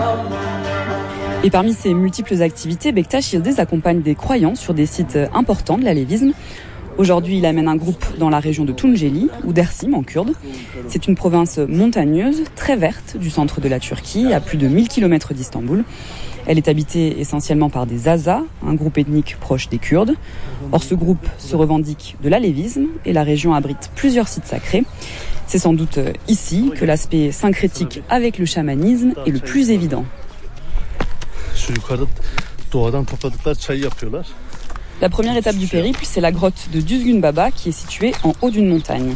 Et parmi ces multiples activités, Bektaş Yıldız accompagne des croyants sur des sites importants de l'alévisme. Aujourd'hui, il amène un groupe dans la région de Tunceli, ou Dersim en kurde. C'est une province montagneuse, très verte, du centre de la Turquie, à plus de 1000 km d'Istanbul. Elle est habitée essentiellement par des Azas, un groupe ethnique proche des Kurdes. Or, ce groupe se revendique de l'alévisme et la région abrite plusieurs sites sacrés. C'est sans doute ici que l'aspect syncrétique avec le chamanisme est le plus évident. La première étape du périple, c'est la grotte de Düzgün Baba qui est située en haut d'une montagne.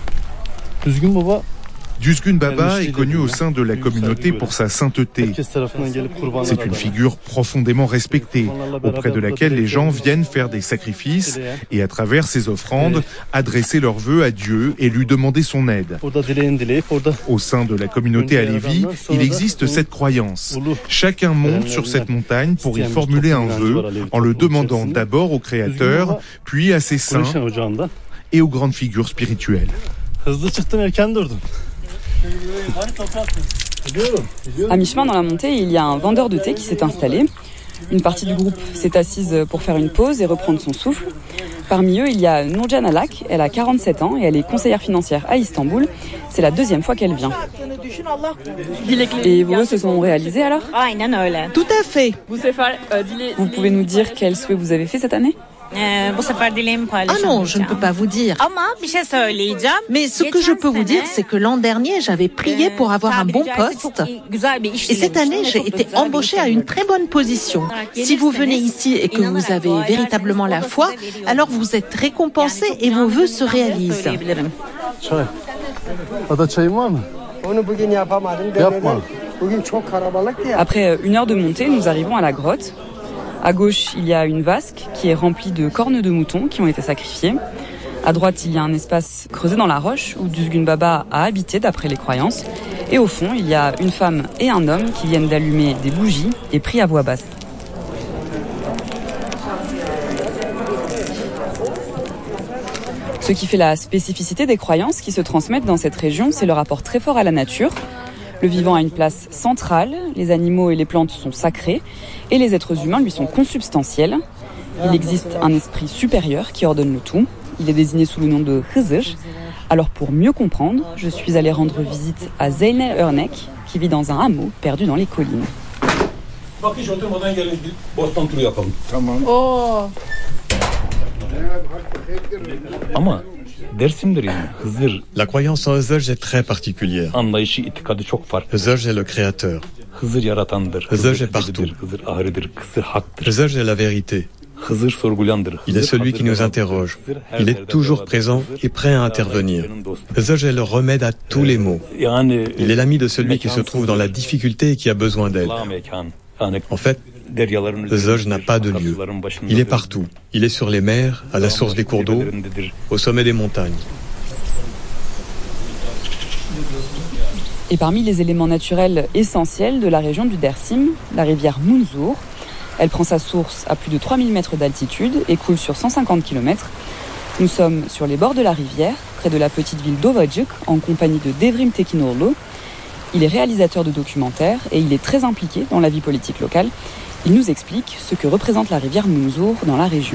Düzgün Baba est connu au sein de la communauté pour sa sainteté. C'est une figure profondément respectée, auprès de laquelle les gens viennent faire des sacrifices et à travers ses offrandes, adresser leurs vœux à Dieu et lui demander son aide. Au sein de la communauté alévi, il existe cette croyance. Chacun monte sur cette montagne pour y formuler un vœu en le demandant d'abord au Créateur, puis à ses saints et aux grandes figures spirituelles. À mi-chemin dans la montée, il y a un vendeur de thé qui s'est installé. Une partie du groupe s'est assise pour faire une pause et reprendre son souffle. Parmi eux, il y a Nurcan Alak. Elle a 47 ans et elle est conseillère financière à Istanbul. C'est la deuxième fois qu'elle vient. Et vos vœux se sont réalisés alors ? Tout à fait. Vous pouvez nous dire quel souhait vous avez fait cette année ? Ah non, je ne peux pas vous dire. Mais ce que je peux vous dire, c'est que l'an dernier, j'avais prié pour avoir un bon poste. Et cette année, j'ai été embauchée à une très bonne position. Si vous venez ici et que vous avez véritablement la foi, alors vous êtes récompensé et vos vœux se réalisent. Après 1 heure de montée, nous arrivons à la grotte. À gauche, il y a une vasque qui est remplie de cornes de moutons qui ont été sacrifiées. À droite, il y a un espace creusé dans la roche où Düzgün Baba a habité d'après les croyances. Et au fond, il y a une femme et un homme qui viennent d'allumer des bougies et prient à voix basse. Ce qui fait la spécificité des croyances qui se transmettent dans cette région, c'est le rapport très fort à la nature. Le vivant a une place centrale, les animaux et les plantes sont sacrés et les êtres humains lui sont consubstantiels. Il existe un esprit supérieur qui ordonne le tout. Il est désigné sous le nom de Hızır. Alors pour mieux comprendre, je suis allée rendre visite à Zeynel Örnek qui vit dans un hameau perdu dans les collines. Oh. La croyance en Hızır est très particulière. Hızır est le créateur. Hızır est partout. Hızır est la vérité. Il est celui qui nous interroge. Il est toujours présent et prêt à intervenir. Hızır est le remède à tous les maux. Il est l'ami de celui qui se trouve dans la difficulté et qui a besoin d'aide. En fait, Hızır n'a pas de lieu. Il est partout. Il est sur les mers, à la source des cours d'eau, au sommet des montagnes. Et parmi les éléments naturels essentiels de la région du Dersim, la rivière Munzur. Elle prend sa source à plus de 3000 mètres d'altitude et coule sur 150 km. Nous sommes sur les bords de la rivière, près de la petite ville d'Ovacık, en compagnie de Devrim Tekinoğlu. Il est réalisateur de documentaires et il est très impliqué dans la vie politique locale. Il nous explique ce que représente la rivière Munzur dans la région.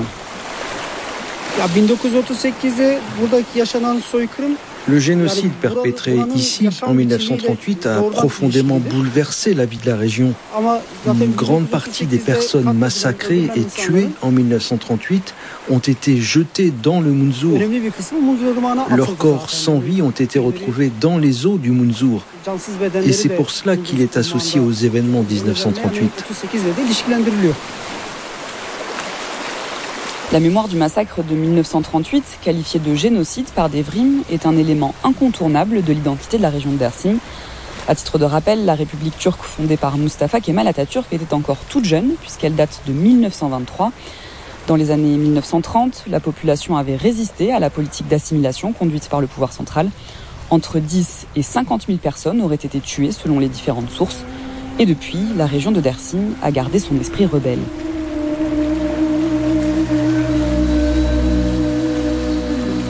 Le génocide perpétré ici en 1938 a profondément bouleversé la vie de la région. Une grande partie des personnes massacrées et tuées en 1938 ont été jetées dans le Munzur. Leurs corps sans vie ont été retrouvés dans les eaux du Munzur. Et c'est pour cela qu'il est associé aux événements 1938. La mémoire du massacre de 1938, qualifié de génocide par Devrim, est un élément incontournable de l'identité de la région de Dersim. À titre de rappel, la République turque fondée par Mustafa Kemal Atatürk était encore toute jeune, puisqu'elle date de 1923. Dans les années 1930, la population avait résisté à la politique d'assimilation conduite par le pouvoir central. Entre 10 et 50 000 personnes auraient été tuées selon les différentes sources. Et depuis, la région de Dersim a gardé son esprit rebelle.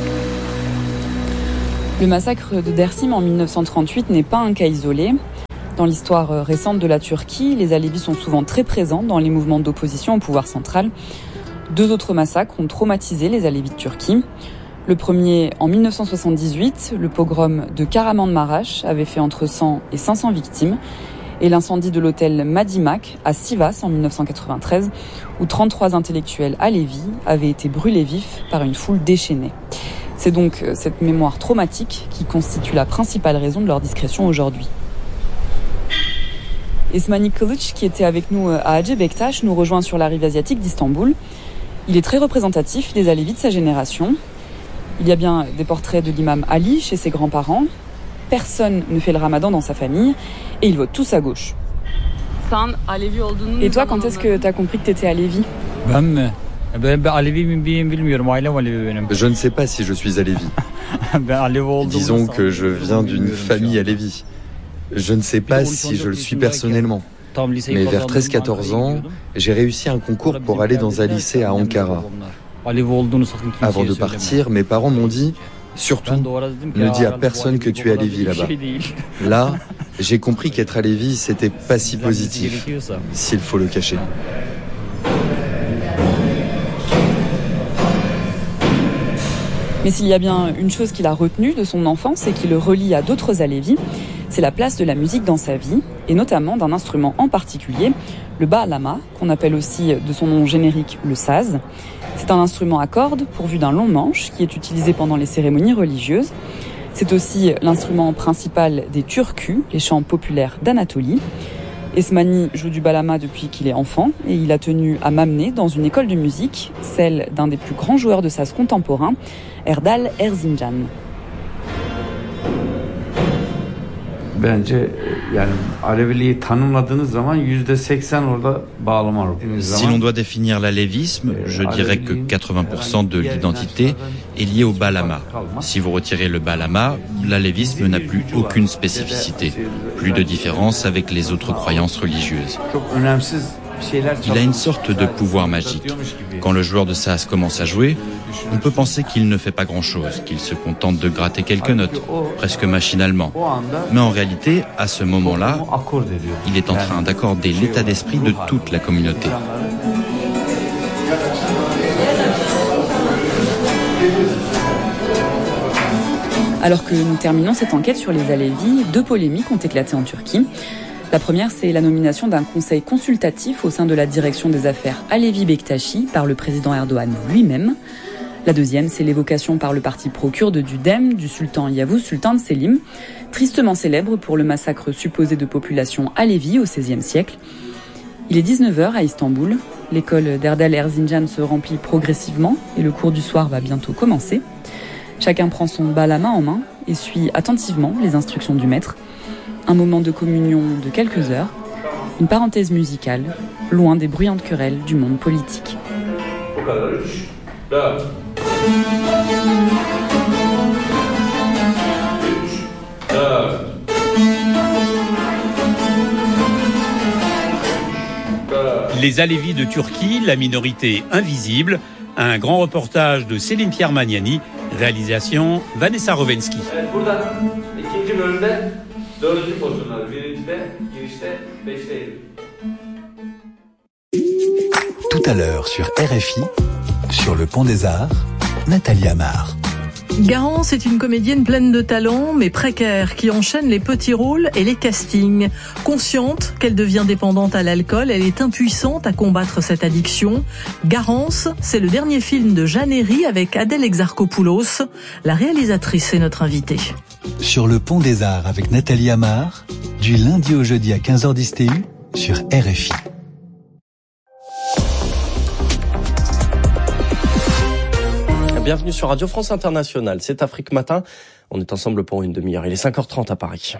Le massacre de Dersim en 1938 n'est pas un cas isolé. Dans l'histoire récente de la Turquie, les Alevis sont souvent très présents dans les mouvements d'opposition au pouvoir central. 2 autres massacres ont traumatisé les Alevis de Turquie. Le premier en 1978, le pogrom de Kahramanmaraş avait fait entre 100 et 500 victimes. Et l'incendie de l'hôtel Madimak à Sivas en 1993, où 33 intellectuels alevis avaient été brûlés vifs par une foule déchaînée. C'est donc cette mémoire traumatique qui constitue la principale raison de leur discrétion aujourd'hui. Esmani Kılıç, qui était avec nous à Hacı Bektaş, nous rejoint sur la rive asiatique d'Istanbul. Il est très représentatif des Alevis de sa génération. Il y a bien des portraits de l'imam Ali chez ses grands-parents. Personne ne fait le ramadan dans sa famille et ils votent tous à gauche. Et toi, quand est-ce que tu as compris que tu étais Alevi ? Je ne sais pas si je suis Alevi. Disons que je viens d'une famille Alevi. Je ne sais pas si je le suis personnellement. Mais vers 13-14 ans, j'ai réussi un concours pour aller dans un lycée à Ankara. Avant de partir, mes parents m'ont dit « Surtout, ne dis à personne que tu es Alevi là-bas ». Là, j'ai compris qu'être Alevi, c'était pas si positif, s'il faut le cacher. Mais s'il y a bien une chose qu'il a retenue de son enfance et qui le relie à d'autres Alevis, c'est la place de la musique dans sa vie, et notamment d'un instrument en particulier, le bağlama, qu'on appelle aussi de son nom générique le saz. C'est un instrument à cordes pourvu d'un long manche qui est utilisé pendant les cérémonies religieuses. C'est aussi l'instrument principal des Turkus, les chants populaires d'Anatolie. Esmani joue du bağlama depuis qu'il est enfant et il a tenu à m'amener dans une école de musique, celle d'un des plus grands joueurs de saz contemporains, Erdal Erzincan. Si l'on doit définir l'alévisme, je dirais que 80% de l'identité est liée au bağlama. Si vous retirez le bağlama, l'alévisme n'a plus aucune spécificité, plus de différence avec les autres croyances religieuses. Il a une sorte de pouvoir magique. Quand le joueur de saz commence à jouer, on peut penser qu'il ne fait pas grand-chose, qu'il se contente de gratter quelques notes, presque machinalement. Mais en réalité, à ce moment-là, il est en train d'accorder l'état d'esprit de toute la communauté. Alors que nous terminons cette enquête sur les Alevis, 2 polémiques ont éclaté en Turquie. La première, c'est la nomination d'un conseil consultatif au sein de la direction des affaires Alevi Bektashi par le président Erdogan lui-même. La deuxième, c'est l'évocation par le parti pro-kurde du DEM du sultan Yavuz Sultan Selim, tristement célèbre pour le massacre supposé de population Alevi au XVIe siècle. Il est 19h à Istanbul. L'école d'Erdal Erzincan se remplit progressivement et le cours du soir va bientôt commencer. Chacun prend son bağlama en main et suit attentivement les instructions du maître. Un moment de communion de quelques heures, une parenthèse musicale, loin des bruyantes querelles du monde politique. Les Alevis de Turquie, la minorité invisible, un grand reportage de Céline Pierre Magnani, réalisation Vanessa Rovensky. Tout à l'heure sur RFI, sur le Pont des Arts, Nathalie Amar. Garance est une comédienne pleine de talent, mais précaire, qui enchaîne les petits rôles et les castings. Consciente qu'elle devient dépendante à l'alcool, elle est impuissante à combattre cette addiction. Garance, c'est le dernier film de Jeanne Herry avec Adèle Exarchopoulos. La réalisatrice est notre invitée. Sur le Pont des Arts avec Nathalie Amar, du lundi au jeudi à 15h10 TU sur RFI. Bienvenue sur Radio France Internationale, c'est Afrique Matin. On est ensemble pour une demi-heure. Il est 5h30 à Paris.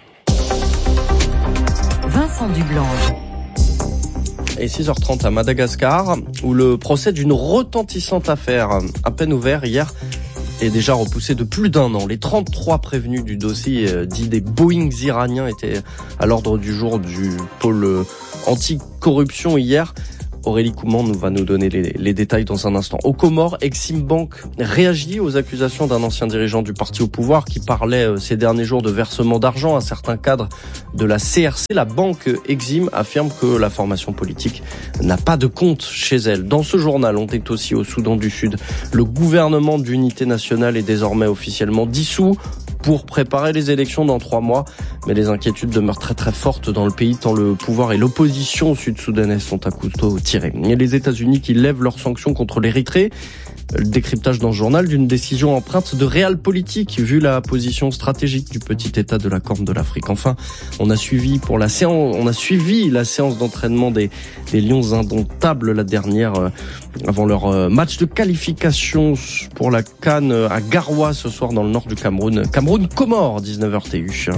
Vincent Dublange. Et 6h30 à Madagascar, où le procès d'une retentissante affaire, à peine ouvert hier, est déjà repoussé de plus d'1 an. Les 33 prévenus du dossier dit des Boeings iraniens étaient à l'ordre du jour du pôle anti-corruption hier. Aurélie Couman va nous donner les détails dans un instant. Aux Comores, Exim Bank réagit aux accusations d'un ancien dirigeant du parti au pouvoir qui parlait ces derniers jours de versement d'argent à certains cadres de la CRC. La banque Exim affirme que la formation politique n'a pas de compte chez elle. Dans ce journal, on est aussi au Soudan du Sud. Le gouvernement d'unité nationale est désormais officiellement dissous pour préparer les élections dans 3 mois. Mais les inquiétudes demeurent très très fortes dans le pays tant le pouvoir et l'opposition sud-soudanaise sont à couteau tiré. Et les États-Unis qui lèvent leurs sanctions contre l'Érythrée. Le décryptage dans ce journal d'une décision empreinte de réel politique vu la position stratégique du petit État de la Corne de l'Afrique. Enfin, on a suivi la séance d'entraînement des Lions indomptables, la dernière avant leur match de qualification pour la CAN à Garoua ce soir dans le nord du Cameroun. Cameroun-Comores, 19h TU.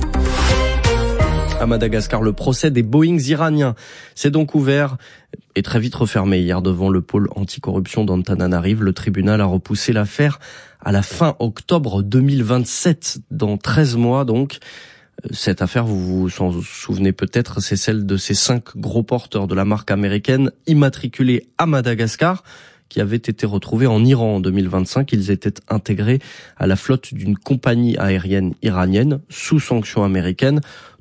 À Madagascar, le procès des Boeings iraniens s'est donc ouvert et très vite refermé hier devant le pôle anticorruption d'Antananarive. Le tribunal a repoussé l'affaire à la fin octobre 2027, dans 13 mois donc. Cette affaire, vous vous en souvenez peut-être, c'est celle de ces 5 gros porteurs de la marque américaine immatriculés à Madagascar qui avaient été retrouvés en Iran en 2025. Ils étaient intégrés à la flotte d'une compagnie aérienne iranienne sous sanctions américaines.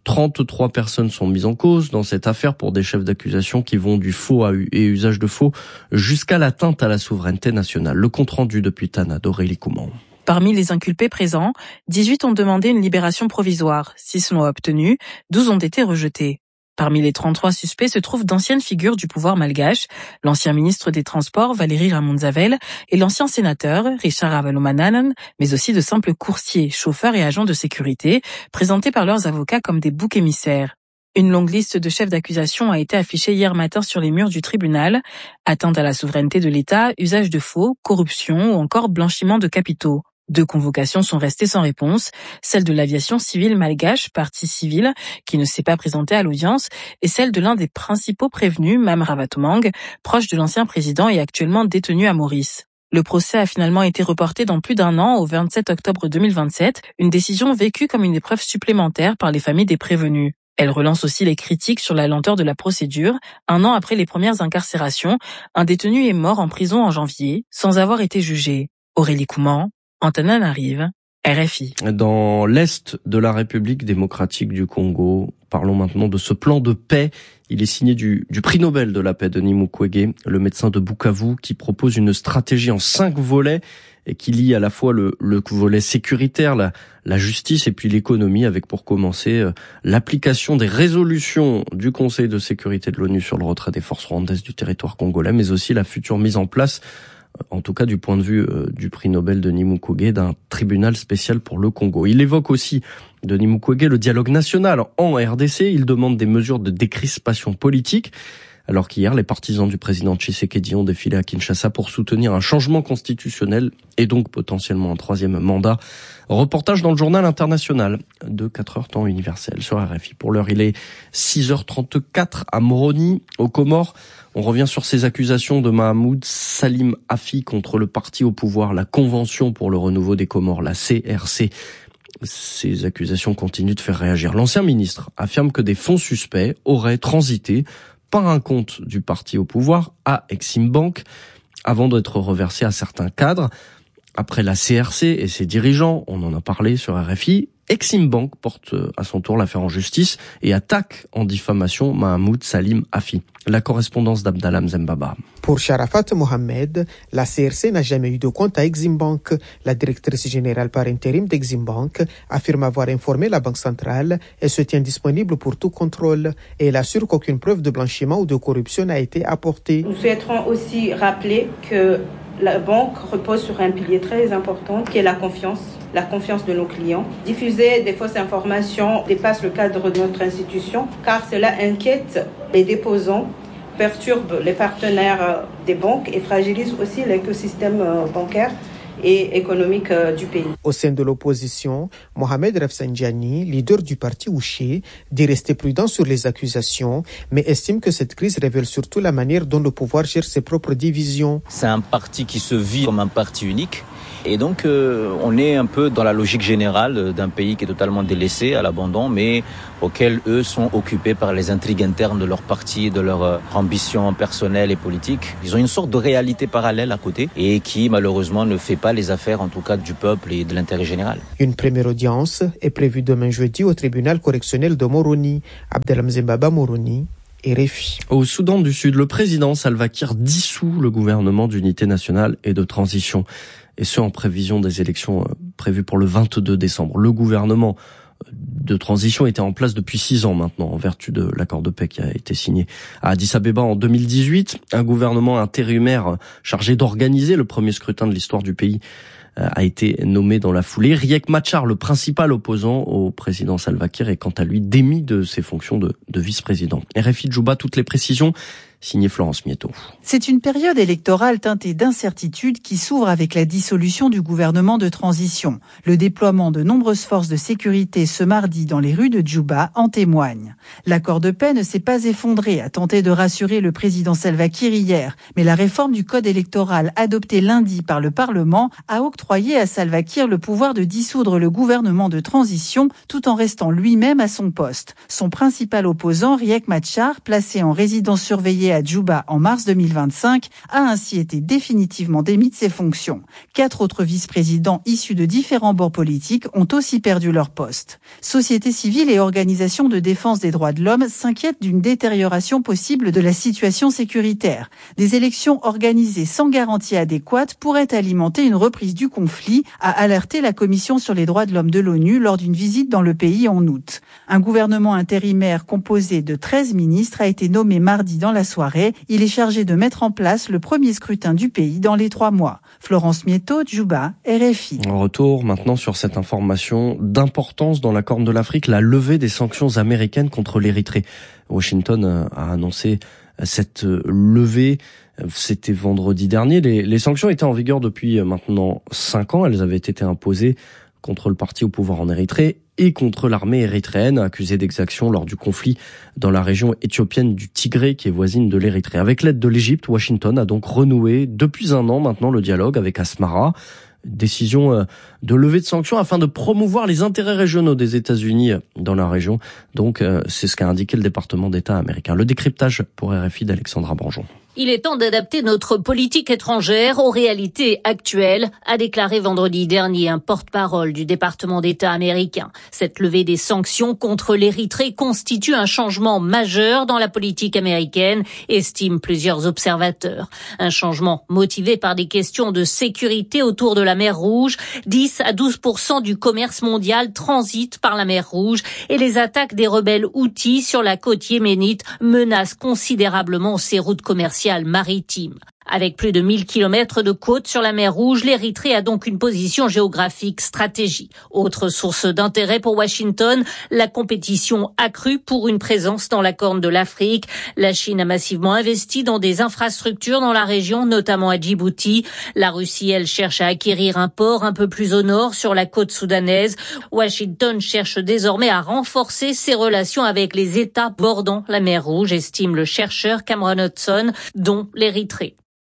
33 personnes sont mises en cause dans cette affaire pour des chefs d'accusation qui vont du faux et usage de faux jusqu'à l'atteinte à la souveraineté nationale. Le compte-rendu depuis Tana d'Aurélie Couman. Parmi les inculpés présents, 18 ont demandé une libération provisoire. 6 l'ont obtenue, 12 ont été rejetés. Parmi les 33 suspects se trouvent d'anciennes figures du pouvoir malgache, l'ancien ministre des Transports Valérie Ramonzavel et l'ancien sénateur Richard Ravalomanana, mais aussi de simples coursiers, chauffeurs et agents de sécurité, présentés par leurs avocats comme des boucs émissaires. Une longue liste de chefs d'accusation a été affichée hier matin sur les murs du tribunal. Atteinte à la souveraineté de l'État, usage de faux, corruption ou encore blanchiment de capitaux. 2 convocations sont restées sans réponse, celle de l'aviation civile malgache, partie civile, qui ne s'est pas présentée à l'audience, et celle de l'un des principaux prévenus, Mam Ravatomang, proche de l'ancien président et actuellement détenu à Maurice. Le procès a finalement été reporté dans plus d'1 an, au 27 octobre 2027, une décision vécue comme une épreuve supplémentaire par les familles des prévenus. Elle relance aussi les critiques sur la lenteur de la procédure. 1 an après les premières incarcérations, un détenu est mort en prison en janvier, sans avoir été jugé. Aurélie Couman, Antananarive, RFI. Dans l'est de la République démocratique du Congo, parlons maintenant de ce plan de paix. Il est signé du prix Nobel de la paix de Mukwege, le médecin de Bukavu, qui propose une stratégie en 5 volets et qui lie à la fois le volet sécuritaire, la justice et puis l'économie, avec pour commencer l'application des résolutions du Conseil de sécurité de l'ONU sur le retrait des forces rwandaises du territoire congolais, mais aussi la future mise en place, en tout cas du point de vue du prix Nobel de Mukwege, d'un tribunal spécial pour le Congo. Il évoque aussi, de Mukwege, le dialogue national en RDC. Il demande des mesures de décrispation politique, alors qu'hier, les partisans du président Tshisekedi ont défilé à Kinshasa pour soutenir un changement constitutionnel et donc potentiellement un 3e mandat. Reportage dans le journal international de 4h temps universel sur RFI. Pour l'heure, il est 6h34 à Moroni, aux Comores. On revient sur ces accusations de Mahamoud Salim Afi contre le parti au pouvoir, la Convention pour le renouveau des Comores, la CRC. Ces accusations continuent de faire réagir. L'ancien ministre affirme que des fonds suspects auraient transité par un compte du parti au pouvoir à Exim Bank avant d'être reversés à certains cadres. Après la CRC et ses dirigeants, on en a parlé sur RFI, Exim Bank porte à son tour l'affaire en justice et attaque en diffamation Mahamoud Salim Afi. La correspondance d'Abdallah Mzembaba. Pour Sharafat Mohamed, la CRC n'a jamais eu de compte à Exim Bank. La directrice générale par intérim d'Exim Bank affirme avoir informé la Banque centrale et se tient disponible pour tout contrôle. Et elle assure qu'aucune preuve de blanchiment ou de corruption n'a été apportée. Nous souhaiterons aussi rappeler que la banque repose sur un pilier très important qui est la confiance de nos clients. Diffuser des fausses informations dépasse le cadre de notre institution car cela inquiète les déposants, perturbe les partenaires des banques et fragilise aussi l'écosystème bancaire et économique du pays. Au sein de l'opposition, Mohamed Rafsanjani, leader du parti Ouché, dit rester prudent sur les accusations, mais estime que cette crise révèle surtout la manière dont le pouvoir gère ses propres divisions. C'est un parti qui se vit comme un parti unique Et donc on est un peu dans la logique générale d'un pays qui est totalement délaissé à l'abandon, mais auquel eux sont occupés par les intrigues internes de leur parti, de leur ambition personnelle et politique. Ils ont une sorte de réalité parallèle à côté et qui malheureusement ne fait pas les affaires en tout cas du peuple et de l'intérêt général. Une première audience est prévue demain jeudi au tribunal correctionnel de Moroni. Abdelhamzembaba Moroni. RFI. Au Soudan du Sud, le président Salva Kiir dissout le gouvernement d'unité nationale et de transition, et ce en prévision des élections prévues pour le 22 décembre. Le gouvernement de transition était en place depuis 6 ans maintenant, en vertu de l'accord de paix qui a été signé à Addis Abeba en 2018. Un gouvernement intérimaire chargé d'organiser le premier scrutin de l'histoire du pays a été nommé dans la foulée. Riek Machar, le principal opposant au président Salva Kiir, est quant à lui démis de ses fonctions de vice-président. RFI Djouba, toutes les précisions. Signé Florence Mietto. C'est une période électorale teintée d'incertitude qui s'ouvre avec la dissolution du gouvernement de transition. Le déploiement de nombreuses forces de sécurité ce mardi dans les rues de Djouba en témoigne. L'accord de paix ne s'est pas effondré, a tenté de rassurer le président Salva Kiir hier, mais la réforme du code électoral adoptée lundi par le Parlement a octroyé à Salva Kiir le pouvoir de dissoudre le gouvernement de transition tout en restant lui-même à son poste. Son principal opposant, Riek Machar, placé en résidence surveillée à Djouba en mars 2025, a ainsi été définitivement démis de ses fonctions. 4 autres vice-présidents issus de différents bords politiques ont aussi perdu leur poste. Société civile et organisations de défense des droits de l'homme s'inquiètent d'une détérioration possible de la situation sécuritaire. Des élections organisées sans garantie adéquate pourraient alimenter une reprise du conflit, a alerté la Commission sur les droits de l'homme de l'ONU lors d'une visite dans le pays en août. Un gouvernement intérimaire composé de 13 ministres a été nommé mardi dans la soirée. Il est chargé de mettre en place le premier scrutin du pays dans les 3 mois. Florence Mietto, Djouba, RFI. Retour maintenant sur cette information d'importance dans la Corne de l'Afrique, la levée des sanctions américaines contre l'Érythrée. Washington a annoncé cette levée. C'était vendredi dernier. Les sanctions étaient en vigueur depuis maintenant 5 ans. Elles avaient été imposées contre le parti au pouvoir en Érythrée et contre l'armée érythréenne accusée d'exactions lors du conflit dans la région éthiopienne du Tigré qui est voisine de l'Érythrée. Avec l'aide de l'Égypte, Washington a donc renoué depuis 1 an maintenant le dialogue avec Asmara. Décision de levée de sanctions afin de promouvoir les intérêts régionaux des États-Unis dans la région. Donc c'est ce qu'a indiqué le département d'État américain. Le décryptage pour RFI d'Alexandra Banjon. Il est temps d'adapter notre politique étrangère aux réalités actuelles, a déclaré vendredi dernier un porte-parole du département d'État américain. Cette levée des sanctions contre l'Érythrée constitue un changement majeur dans la politique américaine, estiment plusieurs observateurs. Un changement motivé par des questions de sécurité autour de la mer Rouge. 10 à 12% du commerce mondial transite par la mer Rouge et les attaques des rebelles Houthis sur la côte yéménite menacent considérablement ces routes commerciales maritimes. Avec plus de 1000 kilomètres de côte sur la mer Rouge, l'Érythrée a donc une position géographique stratégique. Autre source d'intérêt pour Washington, la compétition accrue pour une présence dans la Corne de l'Afrique. La Chine a massivement investi dans des infrastructures dans la région, notamment à Djibouti. La Russie, elle, cherche à acquérir un port un peu plus au nord sur la côte soudanaise. Washington cherche désormais à renforcer ses relations avec les États bordant la mer Rouge, estime le chercheur Cameron Hudson, dont l'Érythrée.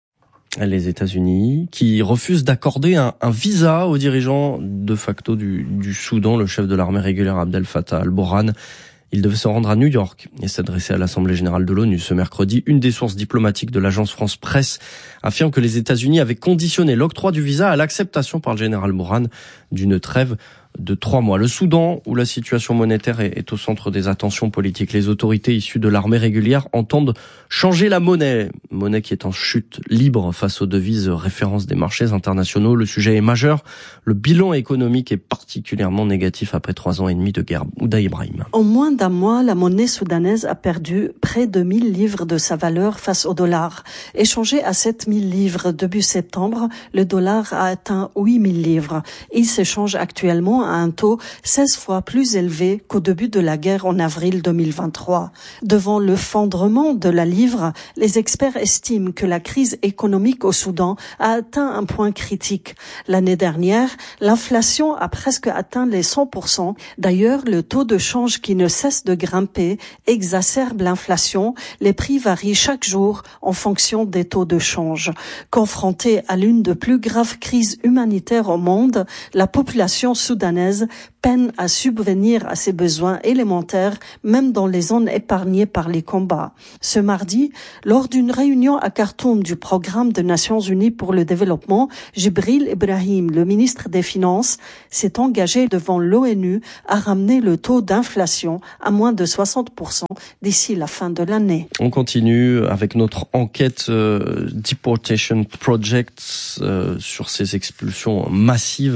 Les États-Unis qui refusent d'accorder un visa aux dirigeants de facto du Soudan, le chef de l'armée régulière Abdel Fattah al-Burhan. Il devait se rendre à New York et s'adresser à l'Assemblée générale de l'ONU ce mercredi. Une des sources diplomatiques de l'agence France Presse affirme que les États-Unis avaient conditionné l'octroi du visa à l'acceptation par le général Burhan d'une trêve de 3 mois. Le Soudan, où la situation monétaire est au centre des attentions politiques. Les autorités issues de l'armée régulière entendent changer la monnaie qui est en chute libre face aux devises références des marchés internationaux. Le sujet est majeur. Le bilan économique est particulièrement négatif après 3 ans et demi de guerre. Ouda Ibrahim. En moins d'1 mois, la monnaie soudanaise a perdu près de 1000 livres de sa valeur face au dollar. Échangé à 7000 livres début septembre, le dollar a atteint 8000 livres. Il s'échange actuellement à un taux 16 fois plus élevé qu'au début de la guerre en avril 2023. Devant l'effondrement de la livre, les experts estiment que la crise économique au Soudan a atteint un point critique. L'année dernière, l'inflation a presque atteint les 100%. D'ailleurs, le taux de change qui ne cesse de grimper exacerbe l'inflation. Les prix varient chaque jour en fonction des taux de change. Confrontée à l'une des plus graves crises humanitaires au monde, la population soudanaise peine à subvenir à ses besoins élémentaires, même dans les zones épargnées par les combats. Ce mardi, lors d'une réunion à Khartoum du Programme des Nations Unies pour le développement, Jibril Ibrahim, le ministre des Finances, s'est engagé devant l'ONU à ramener le taux d'inflation à moins de 60% d'ici la fin de l'année. On continue avec notre enquête Deportation Project sur ces expulsions massives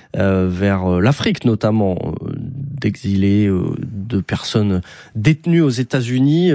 vers l'Afrique notamment, d'exilés, de personnes détenues aux États-Unis.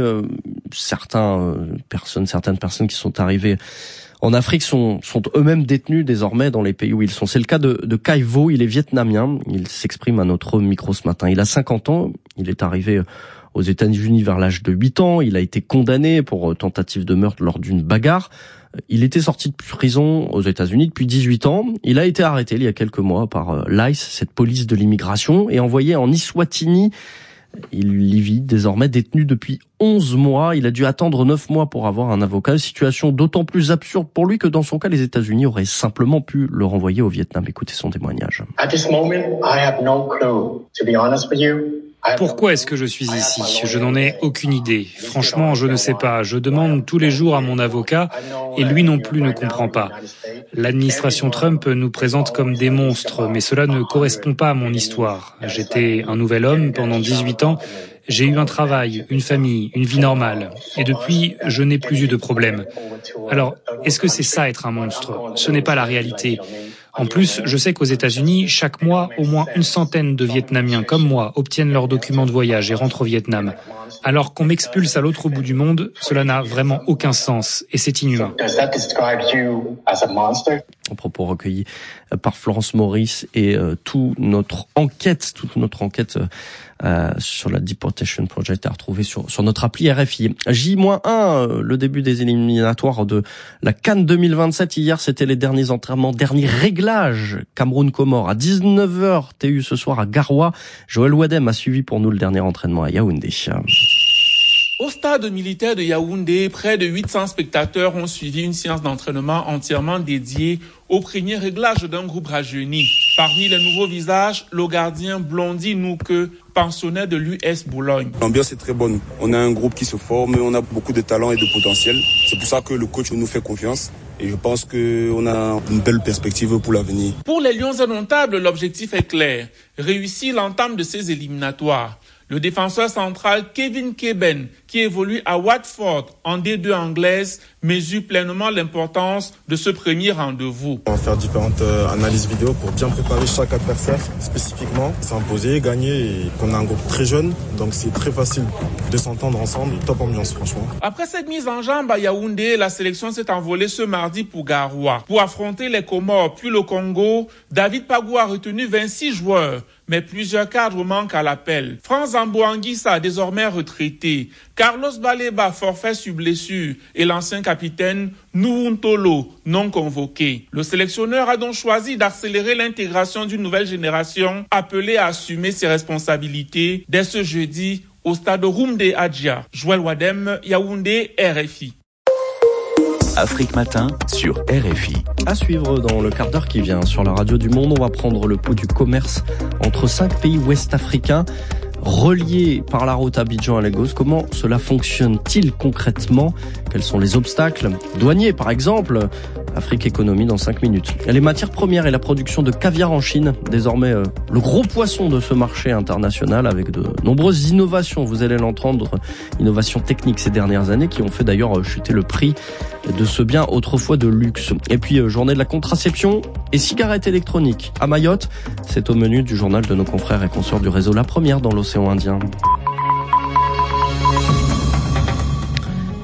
Certaines personnes qui sont arrivées en Afrique sont eux-mêmes détenus désormais dans les pays où ils sont. C'est le cas de Kai Vo, il est vietnamien, il s'exprime à notre micro ce matin. Il a 50 ans, il est arrivé aux États-Unis vers l'âge de 8 ans, il a été condamné pour tentative de meurtre lors d'une bagarre. Il était sorti de prison aux États-Unis depuis 18 ans. Il a été arrêté il y a quelques mois par l'ICE, cette police de l'immigration, et envoyé en Eswatini. Il y vit désormais détenu depuis 11 mois. Il a dû attendre 9 mois pour avoir un avocat. Situation d'autant plus absurde pour lui que dans son cas, les États-Unis auraient simplement pu le renvoyer au Vietnam. Écoutez son témoignage. At this moment, I have no clue, to be honest with you. Pourquoi est-ce que je suis ici ? Je n'en ai aucune idée. Franchement, je ne sais pas. Je demande tous les jours à mon avocat et lui non plus ne comprend pas. L'administration Trump nous présente comme des monstres, mais cela ne correspond pas à mon histoire. J'étais un nouvel homme pendant 18 ans. J'ai eu un travail, une famille, une vie normale. Et depuis, je n'ai plus eu de problème. Alors, est-ce que c'est ça être un monstre ? Ce n'est pas la réalité. En plus, je sais qu'aux États-Unis, chaque mois, au moins une centaine de Vietnamiens comme moi obtiennent leurs documents de voyage et rentrent au Vietnam. Alors qu'on m'expulse à l'autre bout du monde, cela n'a vraiment aucun sens et c'est inhumain. Un propos recueilli par Florence Maurice et toute notre enquête sur la Deportation Project à retrouver sur notre appli RFI. J-1, le début des éliminatoires de la CAN 2027. Hier, c'était les derniers entraînements, derniers réglages. Cameroun-Comores à 19h, TU ce soir à Garoua. Joël Wadem a suivi pour nous le dernier entraînement à Yaoundé. Au stade militaire de Yaoundé, près de 800 spectateurs ont suivi une séance d'entraînement entièrement dédiée au premier réglage d'un groupe rajeuni. Parmi les nouveaux visages, le gardien Blondie Nouke, pensionnaire de l'US Boulogne. L'ambiance est très bonne. On a un groupe qui se forme, on a beaucoup de talent et de potentiel. C'est pour ça que le coach nous fait confiance. Et je pense qu'on a une belle perspective pour l'avenir. Pour les Lions indomptables, l'objectif est clair. Réussir l'entame de ces éliminatoires. Le défenseur central Kevin Keben, qui évolue à Watford en D2 anglaise, mesure pleinement l'importance de ce premier rendez-vous. On va faire différentes analyses vidéo pour bien préparer chaque adversaire spécifiquement, s'imposer, gagner, et qu'on a un groupe très jeune, donc c'est très facile de s'entendre ensemble. Top ambiance franchement. Après cette mise en jambe à Yaoundé, la sélection s'est envolée ce mardi pour Garoua. Pour affronter les Comores puis le Congo, David Pagou a retenu 26 joueurs. Mais plusieurs cadres manquent à l'appel. Franz Ambouanguissa, désormais retraité, Carlos Baleba, forfait sur blessure, et l'ancien capitaine Nuuntolo, non convoqué. Le sélectionneur a donc choisi d'accélérer l'intégration d'une nouvelle génération appelée à assumer ses responsabilités dès ce jeudi au stade Rumde Adjia. Joël Wadem, Yaoundé, RFI. Afrique Matin sur RFI. À suivre dans le quart d'heure qui vient sur la radio du Monde, on va prendre le pouls du commerce entre 5 pays ouest-africains reliés par la route Abidjan à Lagos. Comment cela fonctionne-t-il concrètement ? Quels sont les obstacles douaniers par exemple ? Afrique Économie dans 5 minutes. Les matières premières et la production de caviar en Chine, désormais le gros poisson de ce marché international avec de nombreuses innovations, vous allez l'entendre, innovations techniques ces dernières années qui ont fait d'ailleurs chuter le prix de ce bien autrefois de luxe. Et puis journée de la contraception et cigarettes électroniques à Mayotte, c'est au menu du journal de nos confrères et consorts du réseau La Première dans l'océan Indien.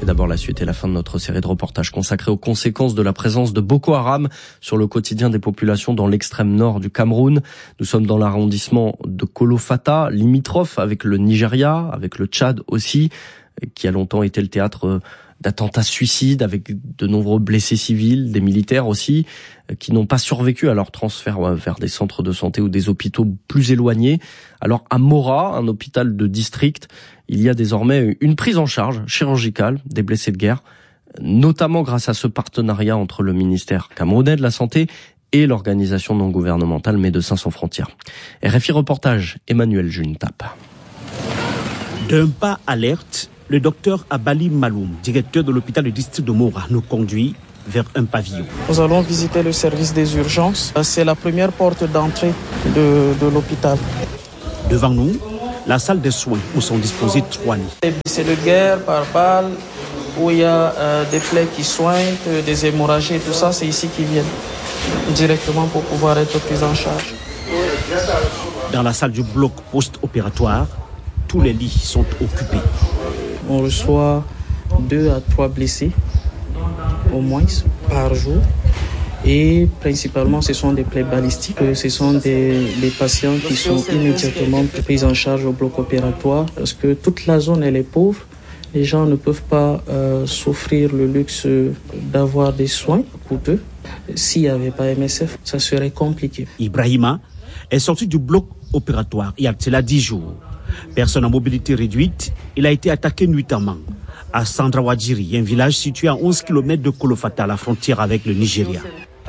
d'abord la suite et la fin de notre série de reportages consacrés aux conséquences de la présence de Boko Haram sur le quotidien des populations dans l'extrême nord du Cameroun. Nous sommes dans l'arrondissement de Kolofata, limitrophe avec le Nigeria, avec le Tchad aussi, qui a longtemps été le théâtre d'attentats suicides avec de nombreux blessés civils, des militaires aussi, qui n'ont pas survécu à leur transfert vers des centres de santé ou des hôpitaux plus éloignés. Alors à Mora, un hôpital de district, il y a désormais une prise en charge chirurgicale des blessés de guerre, notamment grâce à ce partenariat entre le ministère camerounais de la Santé et l'organisation non gouvernementale Médecins sans frontières. RFI reportage, Emmanuel Juntap. D'un pas alerte, le docteur Abali Maloum, directeur de l'hôpital du district de Mora, nous conduit vers un pavillon. Nous allons visiter le service des urgences. C'est la première porte d'entrée de l'hôpital. Devant nous, la salle de soins où sont disposés 3 lits. C'est de guerre par balle, où il y a des plaies qui soignent, des hémorragies et tout ça, c'est ici qu'ils viennent directement pour pouvoir être pris en charge. Dans la salle du bloc post-opératoire, tous les lits sont occupés. On reçoit 2 à 3 blessés, au moins, par jour. Et principalement, ce sont des plaies balistiques. Ce sont des patients qui sont immédiatement pris en charge au bloc opératoire parce que toute la zone, elle est pauvre. Les gens ne peuvent pas s'offrir le luxe d'avoir des soins coûteux. S'il n'y avait pas MSF, ça serait compliqué. Ibrahima est sorti du bloc opératoire il y a cela 10 jours. Personne à mobilité réduite, il a été attaqué nuitamment à Sandrawadjiri, un village situé à 11 km de Kolofata, à la frontière avec le Nigeria.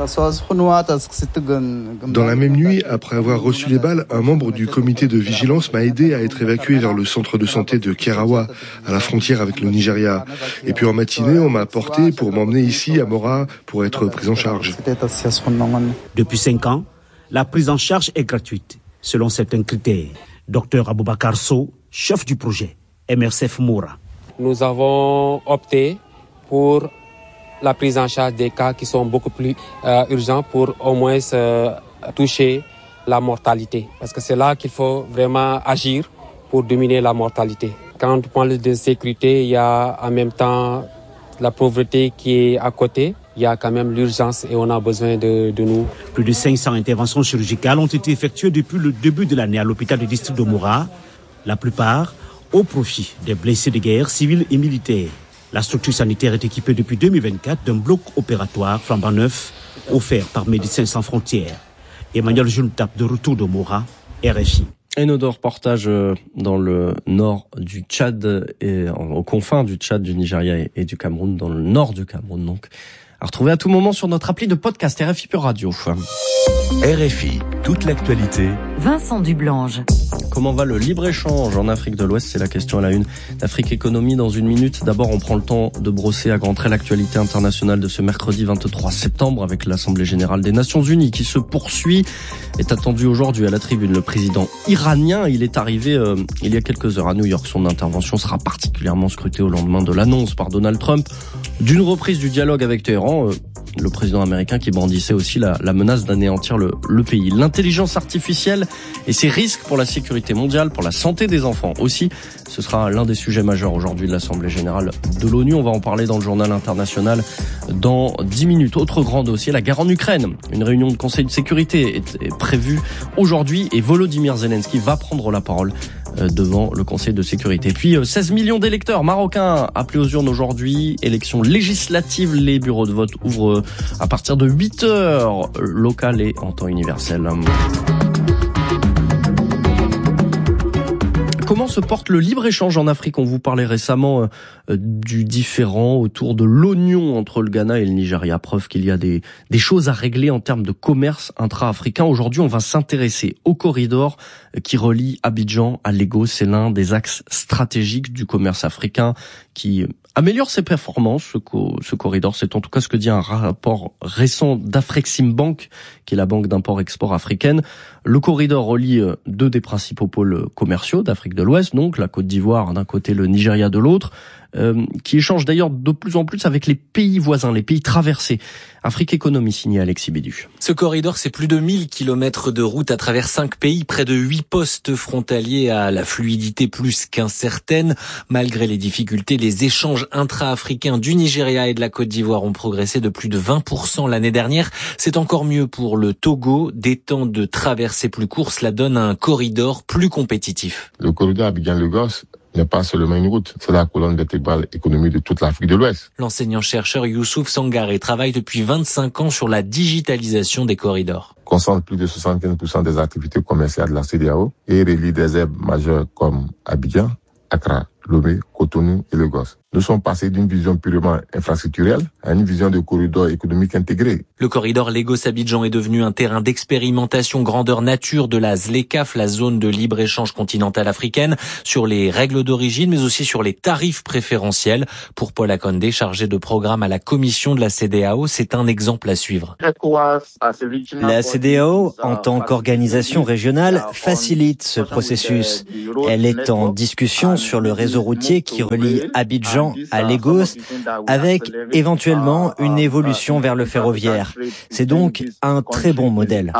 Dans la même nuit, après avoir reçu les balles, un membre du comité de vigilance m'a aidé à être évacué vers le centre de santé de Kerawa, à la frontière avec le Nigeria. Et puis en matinée, on m'a porté pour m'emmener ici à Mora pour être pris en charge. Depuis 5 ans, la prise en charge est gratuite, selon certains critères. Docteur Aboubakar Sow, chef du projet MSF Mora. Nous avons opté pour la prise en charge des cas qui sont beaucoup plus urgents pour au moins toucher la mortalité. Parce que c'est là qu'il faut vraiment agir pour diminuer la mortalité. Quand on parle de sécurité, il y a en même temps la pauvreté qui est à côté. Il y a quand même l'urgence et on a besoin de nous. Plus de 500 interventions chirurgicales ont été effectuées depuis le début de l'année à l'hôpital du district de Mora. La plupart au profit des blessés de guerre civils et militaires. La structure sanitaire est équipée depuis 2024 d'un bloc opératoire flambant neuf offert par Médecins sans frontières. Emmanuel Juntap de retour de Mora, RFI. Et nos deux reportages dans le nord du Tchad, et aux confins du Tchad, du Nigeria et du Cameroun, dans le nord du Cameroun donc. À retrouver à tout moment sur notre appli de podcast RFI Pure Radio. RFI, toute l'actualité. Vincent Dublange. Comment va le libre-échange en Afrique de l'Ouest? C'est la question à la une d'Afrique Économie dans une minute. D'abord, on prend le temps de brosser à grands traits l'actualité internationale de ce mercredi 23 septembre avec l'Assemblée Générale des Nations Unies qui se poursuit. Est attendu aujourd'hui à la tribune le président iranien. Il est arrivé il y a quelques heures à New York. Son intervention sera particulièrement scrutée au lendemain de l'annonce par Donald Trump d'une reprise du dialogue avec Téhéran. Le président américain qui brandissait aussi la menace d'anéantir le pays. L'intelligence artificielle et ses risques pour la sécurité mondiale, pour la santé des enfants aussi. Ce sera l'un des sujets majeurs aujourd'hui de l'Assemblée Générale de l'ONU. On va en parler dans le journal international dans 10 minutes. Autre grand dossier, la guerre en Ukraine. Une réunion de Conseil de sécurité est prévue aujourd'hui et Volodymyr Zelensky va prendre la parole devant le Conseil de sécurité. Puis 16 millions d'électeurs marocains appelés aux urnes aujourd'hui. Élections législatives, les bureaux de vote ouvrent à partir de 8h local et en temps universel. Comment se porte le libre-échange en Afrique? On vous parlait récemment du différend autour de l'oignon entre le Ghana et le Nigeria. Preuve qu'il y a des choses à régler en termes de commerce intra-africain. Aujourd'hui, on va s'intéresser au corridor qui relie Abidjan à Lagos. C'est l'un des axes stratégiques du commerce africain qui améliore ses performances. Ce corridor, c'est en tout cas ce que dit un rapport récent d'Afreximbank, qui est la banque d'import-export africaine. Le corridor relie deux des principaux pôles commerciaux d'Afrique de l'Ouest, donc la Côte d'Ivoire d'un côté, le Nigeria de l'autre. qui échange d'ailleurs de plus en plus avec les pays voisins, les pays traversés. Afrique Économie, signé Alexis Bédu. Ce corridor, c'est plus de 1000 kilomètres de route à travers 5 pays, près de 8 postes frontaliers à la fluidité plus qu'incertaine. Malgré les difficultés, les échanges intra-africains du Nigeria et de la Côte d'Ivoire ont progressé de plus de 20% l'année dernière. C'est encore mieux pour le Togo. Des temps de traversée plus courts, cela donne un corridor plus compétitif. Le corridor Abidjan-Lagos n'est pas seulement une route, c'est la colonne vertébrale économique de toute l'Afrique de l'Ouest. L'enseignant-chercheur Youssouf Sangaré travaille depuis 25 ans sur la digitalisation des corridors. Concentre plus de 75% des activités commerciales de la CEDEAO et relie des hubs majeurs comme Abidjan, Accra, Lomé, Cotonou et Lagos. Nous sommes passés d'une vision purement infrastructurelle à une vision de corridor économique intégré. Le corridor Lagos-Abidjan est devenu un terrain d'expérimentation grandeur nature de la ZLECAf, la zone de libre-échange continentale africaine, sur les règles d'origine, mais aussi sur les tarifs préférentiels. Pour Paul Akondé, chargé de programme à la commission de la CEDEAO, c'est un exemple à suivre. La CEDEAO, en tant qu'organisation régionale, facilite ce processus. Elle est en discussion sur le réseau routier qui relie Abidjan à Lagos, avec éventuellement une évolution vers le ferroviaire. C'est donc un très bon modèle.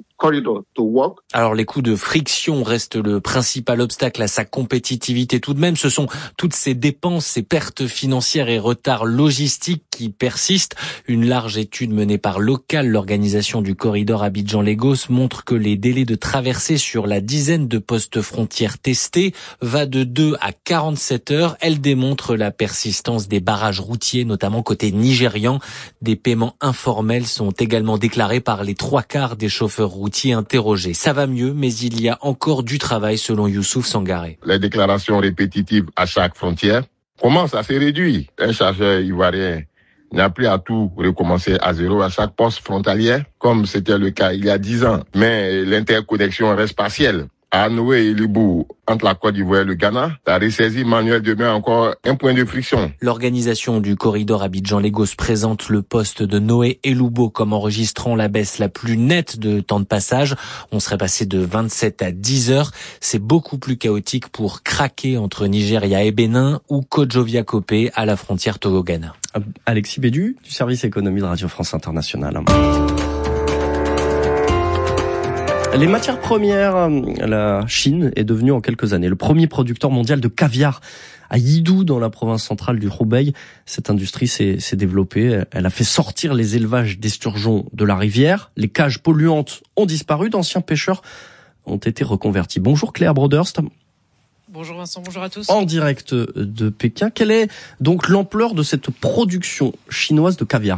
Alors les coûts de friction restent le principal obstacle à sa compétitivité tout de même. Ce sont toutes ces dépenses, ces pertes financières et retards logistiques qui persistent. Une large étude menée par Local, l'organisation du corridor Abidjan-Lagos, montre que les délais de traversée sur la dizaine de postes frontières testés va de 2 à 47 heures. Elle démontre la persistance des barrages routiers, notamment côté nigérian. Des paiements informels sont également déclarés par les 3/4 des chauffeurs routiers interrogés. Ça va mieux, mais il y a encore du travail selon Youssouf Sangaré. Les déclarations répétitives à chaque frontière commencent à se réduire. Un chargeur ivoirien n'a plus à tout recommencer à zéro à chaque poste frontalier, comme c'était le cas il y a 10 ans. Mais l'interconnexion reste partielle. À Noé et Libou, entre la Côte d'Ivoire et le Ghana, la ressaisie manuelle demeure encore un point de friction. L'organisation du corridor Abidjan-Lagos présente le poste de Noé et Lubo comme enregistrant la baisse la plus nette de temps de passage. On serait passé de 27 à 10 heures. C'est beaucoup plus chaotique pour Craquer entre Nigeria et Bénin ou Kodjovia-Kopé à la frontière Togo-Ghana. Alexis Bédu, du service économie de Radio France Internationale. Les matières premières, la Chine est devenue en quelques années le premier producteur mondial de caviar à Yidou, dans la province centrale du Hubei. Cette industrie s'est développée. Elle a fait sortir les élevages d'esturgeons de la rivière. Les cages polluantes ont disparu. D'anciens pêcheurs ont été reconvertis. Bonjour Cléa Broderst. Bonjour Vincent, bonjour à tous. En direct de Pékin, quelle est donc l'ampleur de cette production chinoise de caviar ?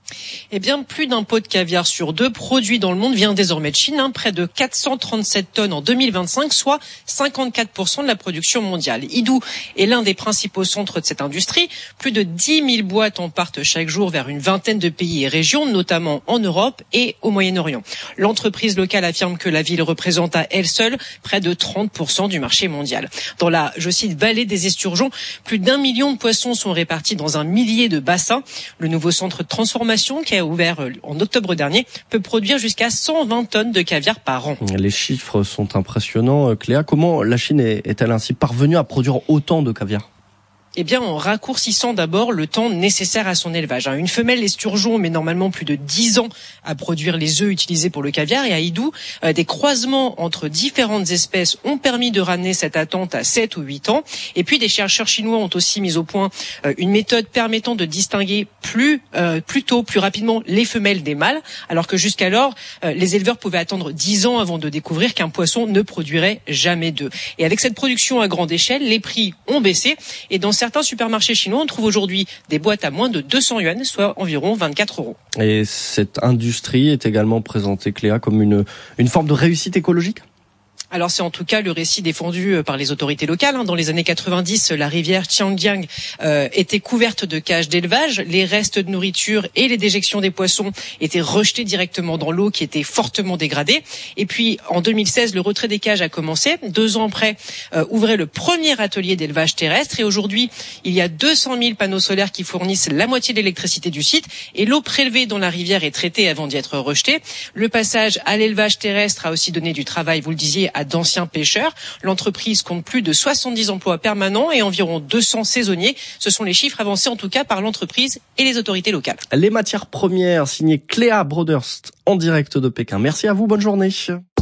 Eh bien, plus d'un pot de caviar sur 2 produit dans le monde vient désormais de Chine, près de 437 tonnes en 2025, soit 54% de la production mondiale. Yidou est l'un des principaux centres de cette industrie. Plus de 10 000 boîtes en partent chaque jour vers une vingtaine de pays et régions, notamment en Europe et au Moyen-Orient. L'entreprise locale affirme que la ville représente à elle seule près de 30% du marché mondial. Dans la, je cite, vallée des esturgeons, plus d'1 million de poissons sont répartis dans 1 millier de bassins. Le nouveau centre de transformation qui a ouvert en octobre dernier peut produire jusqu'à 120 tonnes de caviar par an. Les chiffres sont impressionnants. Cléa, comment la Chine est-elle ainsi parvenue à produire autant de caviar ? Eh bien, en raccourcissant d'abord le temps nécessaire à son élevage. Une femelle esturgeon met normalement plus de 10 ans à produire les œufs utilisés pour le caviar. Et à Yidou, des croisements entre différentes espèces ont permis de ramener cette attente à 7 ou 8 ans. Et puis, des chercheurs chinois ont aussi mis au point une méthode permettant de distinguer plus tôt, plus rapidement les femelles des mâles. Alors que jusqu'alors, les éleveurs pouvaient attendre 10 ans avant de découvrir qu'un poisson ne produirait jamais d'œufs. Et avec cette production à grande échelle, les prix ont baissé. Et dans certains supermarchés chinois, on trouve aujourd'hui des boîtes à moins de 200 yuan, soit environ 24 €. Et cette industrie est également présentée, Cléa, comme une forme de réussite écologique ? Alors c'est en tout cas le récit défendu par les autorités locales. Dans les années 90, la rivière Qianjiang était couverte de cages d'élevage. Les restes de nourriture et les déjections des poissons étaient rejetés directement dans l'eau qui était fortement dégradée. Et puis en 2016, le retrait des cages a commencé. 2 ans après, ouvrait le premier atelier d'élevage terrestre. Et aujourd'hui, il y a 200 000 panneaux solaires qui fournissent la moitié de l'électricité du site. Et l'eau prélevée dans la rivière est traitée avant d'y être rejetée. Le passage à l'élevage terrestre a aussi donné du travail, vous le disiez, à d'anciens pêcheurs. L'entreprise compte plus de 70 emplois permanents et environ 200 saisonniers. Ce sont les chiffres avancés en tout cas par l'entreprise et les autorités locales. Les matières premières, signé Cléa Broderst en direct de Pékin. Merci à vous, bonne journée.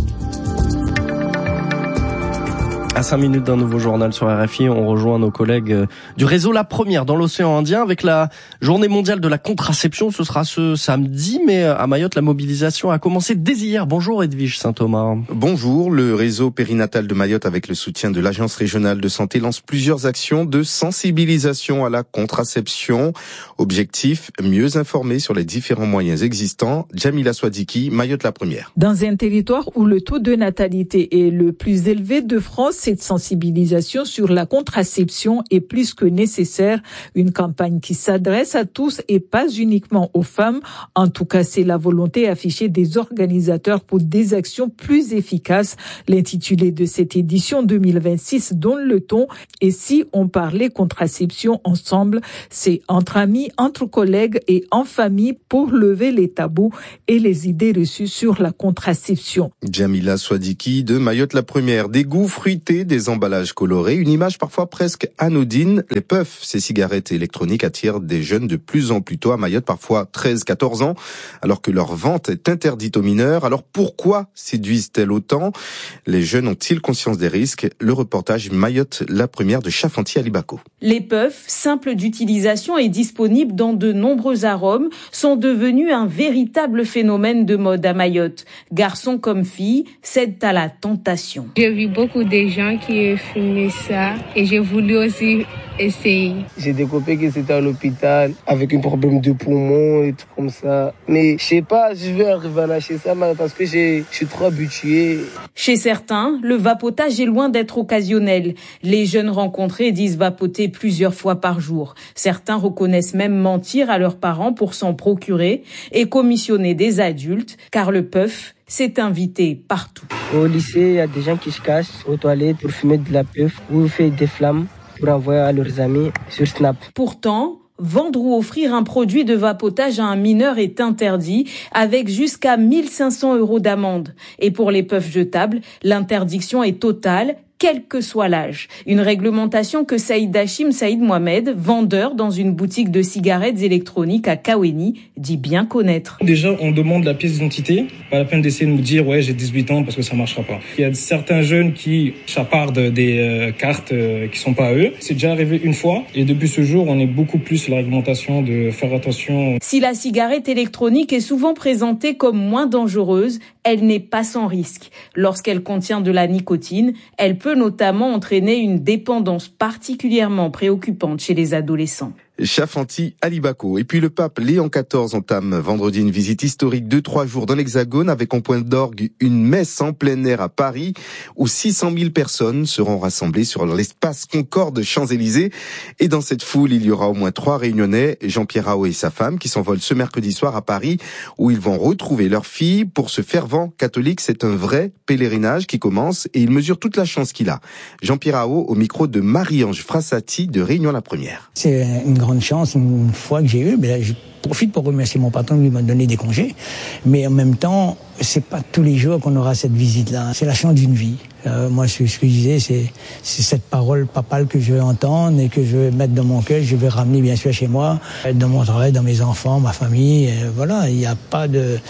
À 5 minutes d'un nouveau journal sur RFI, on rejoint nos collègues du réseau La Première dans l'océan Indien avec la journée mondiale de la contraception. Ce sera ce samedi, mais à Mayotte, la mobilisation a commencé dès hier. Bonjour Edwige Saint-Thomas. Bonjour, le réseau périnatal de Mayotte avec le soutien de l'Agence régionale de santé lance plusieurs actions de sensibilisation à la contraception. Objectif, mieux informer sur les différents moyens existants. Jamila Swadiki, Mayotte La Première. Dans un territoire où le taux de natalité est le plus élevé de France, cette sensibilisation sur la contraception est plus que nécessaire. Une campagne qui s'adresse à tous et pas uniquement aux femmes. En tout cas, c'est la volonté affichée des organisateurs pour des actions plus efficaces. L'intitulé de cette édition 2026 donne le ton. Et si on parlait contraception ensemble, c'est entre amis, entre collègues et en famille pour lever les tabous et les idées reçues sur la contraception. Jamila Swadiki de Mayotte La Première. Des goûts fruités, des emballages colorés, une image parfois presque anodine. Les puffs, ces cigarettes électroniques attirent des jeunes de plus en plus tôt à Mayotte, parfois 13-14 ans, alors que leur vente est interdite aux mineurs. Alors pourquoi séduisent-elles autant? Les jeunes ont-ils conscience des risques? Le reportage Mayotte La Première de Chafanti Alibako. Les puffs, simples d'utilisation et disponibles dans de nombreux arômes, sont devenus un véritable phénomène de mode à Mayotte. Garçons comme filles cèdent à la tentation. J'ai vu beaucoup de gens qui fumaient ça et j'ai voulu aussi essayer. J'ai des copains qui étaient à l'hôpital avec un problème de poumon et tout comme ça. Mais je sais pas, je vais arriver à lâcher ça parce que je suis trop habitué. Chez certains, le vapotage est loin d'être occasionnel. Les jeunes rencontrés disent vapoter plusieurs fois par jour. Certains reconnaissent même mentir à leurs parents pour s'en procurer et commissionner des adultes, car le puff s'est invité partout. Au lycée, il y a des gens qui se cachent aux toilettes pour fumer de la puff ou faire des flammes pour envoyer à leurs amis sur Snap. Pourtant, vendre ou offrir un produit de vapotage à un mineur est interdit, avec jusqu'à 1 500 € d'amende. Et pour les puffs jetables, l'interdiction est totale, quel que soit l'âge. Une réglementation que Saïd Hachim Saïd Mohamed, vendeur dans une boutique de cigarettes électroniques à Kaweni, dit bien connaître. Déjà, on demande la pièce d'identité. Pas la peine d'essayer de nous dire « ouais, j'ai 18 ans » parce que ça marchera pas. Il y a certains jeunes qui chapardent des cartes qui sont pas à eux. C'est déjà arrivé une fois et depuis ce jour, on est beaucoup plus sur la réglementation de faire attention. Si la cigarette électronique est souvent présentée comme moins dangereuse, elle n'est pas sans risque. Lorsqu'elle contient de la nicotine, elle peut notamment entraîner une dépendance particulièrement préoccupante chez les adolescents. Chafanti Alibako. Et puis le pape Léon XIV entame vendredi une visite historique de 3 jours dans l'Hexagone avec en point d'orgue une messe en plein air à Paris où 600 000 personnes seront rassemblées sur l'espace Concorde Champs-Élysées. Et dans cette foule, il y aura au moins 3 Réunionnais, Jean-Pierre Rao et sa femme, qui s'envolent ce mercredi soir à Paris où ils vont retrouver leur fille. Pour ce fervent catholique, c'est un vrai pèlerinage qui commence et il mesure toute la chance qu'il a. Jean-Pierre Rao au micro de Marie-Ange Frassati de Réunion La Première. C'est une grande chance, une fois que j'ai eu, mais là, je profite pour remercier mon patron, lui m'a donné des congés, mais en même temps, c'est pas tous les jours qu'on aura cette visite-là, c'est la chance d'une vie. Moi, ce que je disais, c'est cette parole papale que je veux entendre et que je veux mettre dans mon cœur, je veux ramener bien sûr chez moi, dans mon travail, dans mes enfants, ma famille, voilà, il n'y a pas de...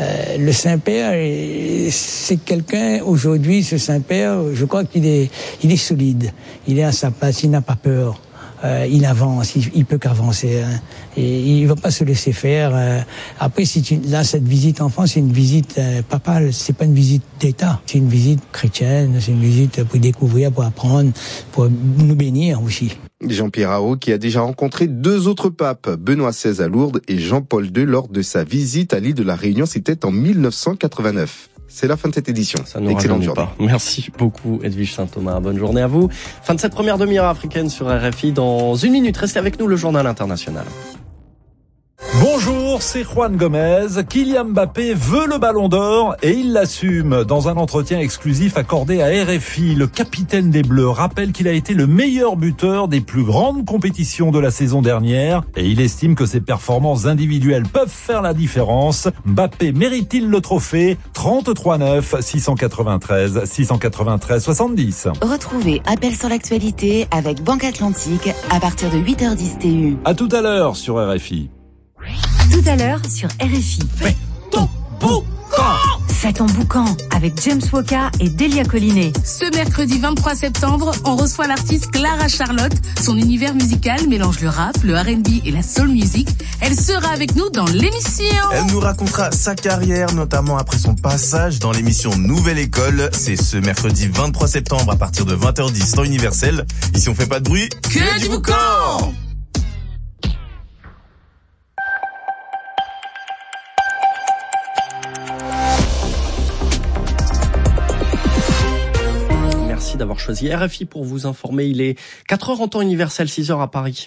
le Saint-Père, c'est quelqu'un, aujourd'hui, ce Saint-Père, je crois qu'il est solide, il est à sa place, il n'a pas peur. Il avance, il peut qu'avancer, hein. Et il va pas se laisser faire. Après, là, cette visite en France, c'est une visite papale, c'est pas une visite d'État, c'est une visite chrétienne, c'est une visite pour découvrir, pour apprendre, pour nous bénir aussi. Jean-Pierre Rao qui a déjà rencontré 2 autres papes, Benoît XVI à Lourdes et Jean-Paul II lors de sa visite à l'île de la Réunion, c'était en 1989. C'est la fin de cette édition. Ça nous excellente journée. Pas. Merci beaucoup Edwige Saint-Thomas. Bonne journée à vous. Fin de cette première demi-heure africaine sur RFI. Dans 1 minute, restez avec nous, le journal international. Bonjour, c'est Juan Gomez. Kylian Mbappé veut le Ballon d'Or et il l'assume. Dans un entretien exclusif accordé à RFI, le capitaine des Bleus rappelle qu'il a été le meilleur buteur des plus grandes compétitions de la saison dernière et il estime que ses performances individuelles peuvent faire la différence. Mbappé mérite-t-il le trophée? 33-9, 693 70. Retrouvez Appel sur l'actualité avec Banque Atlantique à partir de 8h10 TU. À tout à l'heure sur RFI. Tout à l'heure sur RFI. Fais ton boucan. Fais ton boucan avec James Woka et Delia Collinet. Ce mercredi 23 septembre, on reçoit l'artiste Clara Charlotte. Son univers musical mélange le rap, le R&B et la soul music. Elle sera avec nous dans l'émission. Elle nous racontera sa carrière, notamment après son passage dans l'émission Nouvelle École. C'est ce mercredi 23 septembre à partir de 20h10 temps universel. Ici on fait pas de bruit, que du boucan. D'avoir choisi RFI pour vous informer. Il est 4h en temps universel, 6h à Paris.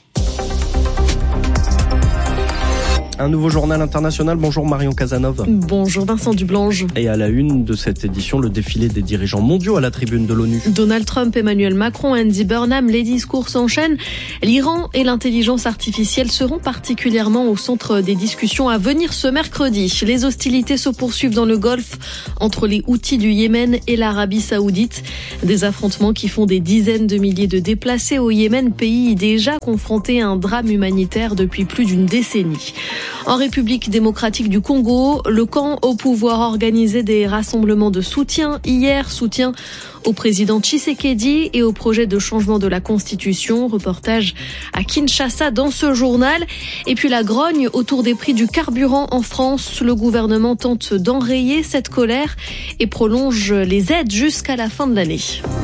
Un nouveau journal international. Bonjour Marion Casanov. Bonjour Vincent Dublange. Et à la une de cette édition, le défilé des dirigeants mondiaux à la tribune de l'ONU. Donald Trump, Emmanuel Macron, Andy Burnham, les discours s'enchaînent. L'Iran et l'intelligence artificielle seront particulièrement au centre des discussions à venir ce mercredi. Les hostilités se poursuivent dans le Golfe entre les Houthis du Yémen et l'Arabie Saoudite. Des affrontements qui font des dizaines de milliers de déplacés au Yémen, pays déjà confronté à un drame humanitaire depuis plus d'une décennie. En République démocratique du Congo, le camp au pouvoir organisait des rassemblements de soutien. Hier, soutien au président Tshisekedi et au projet de changement de la Constitution. Reportage à Kinshasa dans ce journal. Et puis la grogne autour des prix du carburant en France. Le gouvernement tente d'enrayer cette colère et prolonge les aides jusqu'à la fin de l'année.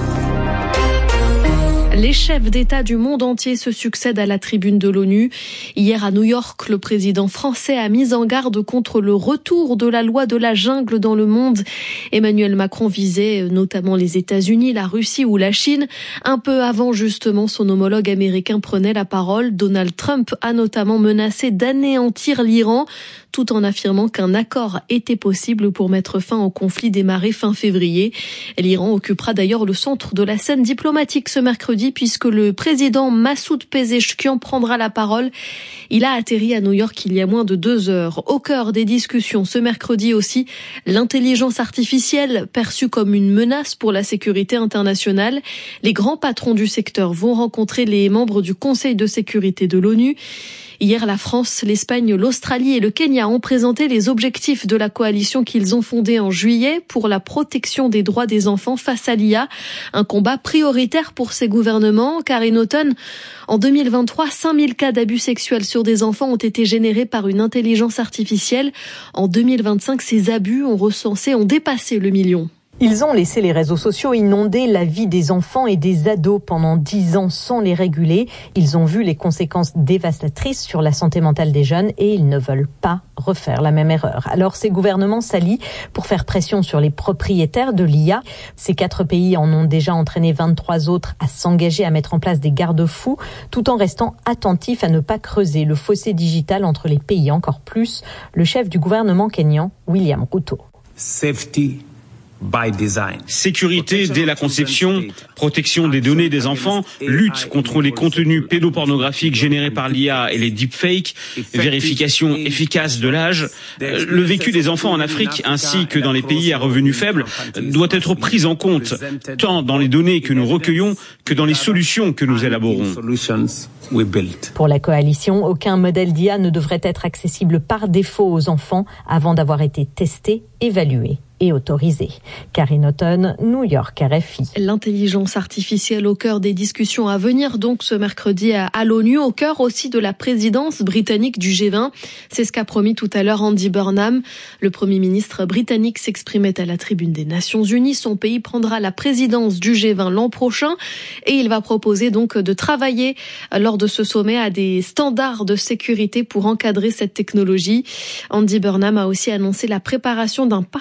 Les chefs d'État du monde entier se succèdent à la tribune de l'ONU. Hier à New York, le président français a mis en garde contre le retour de la loi de la jungle dans le monde. Emmanuel Macron visait notamment les États-Unis, la Russie ou la Chine. Un peu avant, justement, son homologue américain prenait la parole. Donald Trump a notamment menacé d'anéantir l'Iran, tout en affirmant qu'un accord était possible pour mettre fin au conflit démarré fin février. L'Iran occupera d'ailleurs le centre de la scène diplomatique ce mercredi puisque le président Massoud Pezeshkian prendra la parole. Il a atterri à New York il y a moins de 2 heures. Au cœur des discussions ce mercredi aussi, l'intelligence artificielle perçue comme une menace pour la sécurité internationale. Les grands patrons du secteur vont rencontrer les membres du Conseil de sécurité de l'ONU. Hier, la France, l'Espagne, l'Australie et le Kenya ont présenté les objectifs de la coalition qu'ils ont fondée en juillet pour la protection des droits des enfants face à l'IA. Un combat prioritaire pour ces gouvernements, car in automne, en 2023, 5000 cas d'abus sexuels sur des enfants ont été générés par une intelligence artificielle. En 2025, ces abus ont dépassé le million. Ils ont laissé les réseaux sociaux inonder la vie des enfants et des ados pendant 10 ans sans les réguler. Ils ont vu les conséquences dévastatrices sur la santé mentale des jeunes et ils ne veulent pas refaire la même erreur. Alors ces gouvernements s'allient pour faire pression sur les propriétaires de l'IA. Ces 4 pays en ont déjà entraîné 23 autres à s'engager à mettre en place des garde-fous tout en restant attentifs à ne pas creuser le fossé digital entre les pays encore plus. Le chef du gouvernement kényan, William Ruto. Safety by design. Sécurité dès la conception, protection des données des enfants, lutte contre les contenus pédopornographiques générés par l'IA et les deepfakes, vérification efficace de l'âge. Le vécu des enfants en Afrique ainsi que dans les pays à revenus faibles doit être pris en compte, tant dans les données que nous recueillons que dans les solutions que nous élaborons. Pour la coalition, aucun modèle d'IA ne devrait être accessible par défaut aux enfants avant d'avoir été testé, évalué et autorisé. Karine Auton, New York, RFI. L'intelligence artificielle au cœur des discussions à venir, donc ce mercredi à l'ONU, au cœur aussi de la présidence britannique du G20. C'est ce qu'a promis tout à l'heure Andy Burnham. Le Premier ministre britannique s'exprimait à la tribune des Nations Unies. Son pays prendra la présidence du G20 l'an prochain et il va proposer donc de travailler lors de ce sommet à des standards de sécurité pour encadrer cette technologie. Andy Burnham a aussi annoncé la préparation d'un partenariat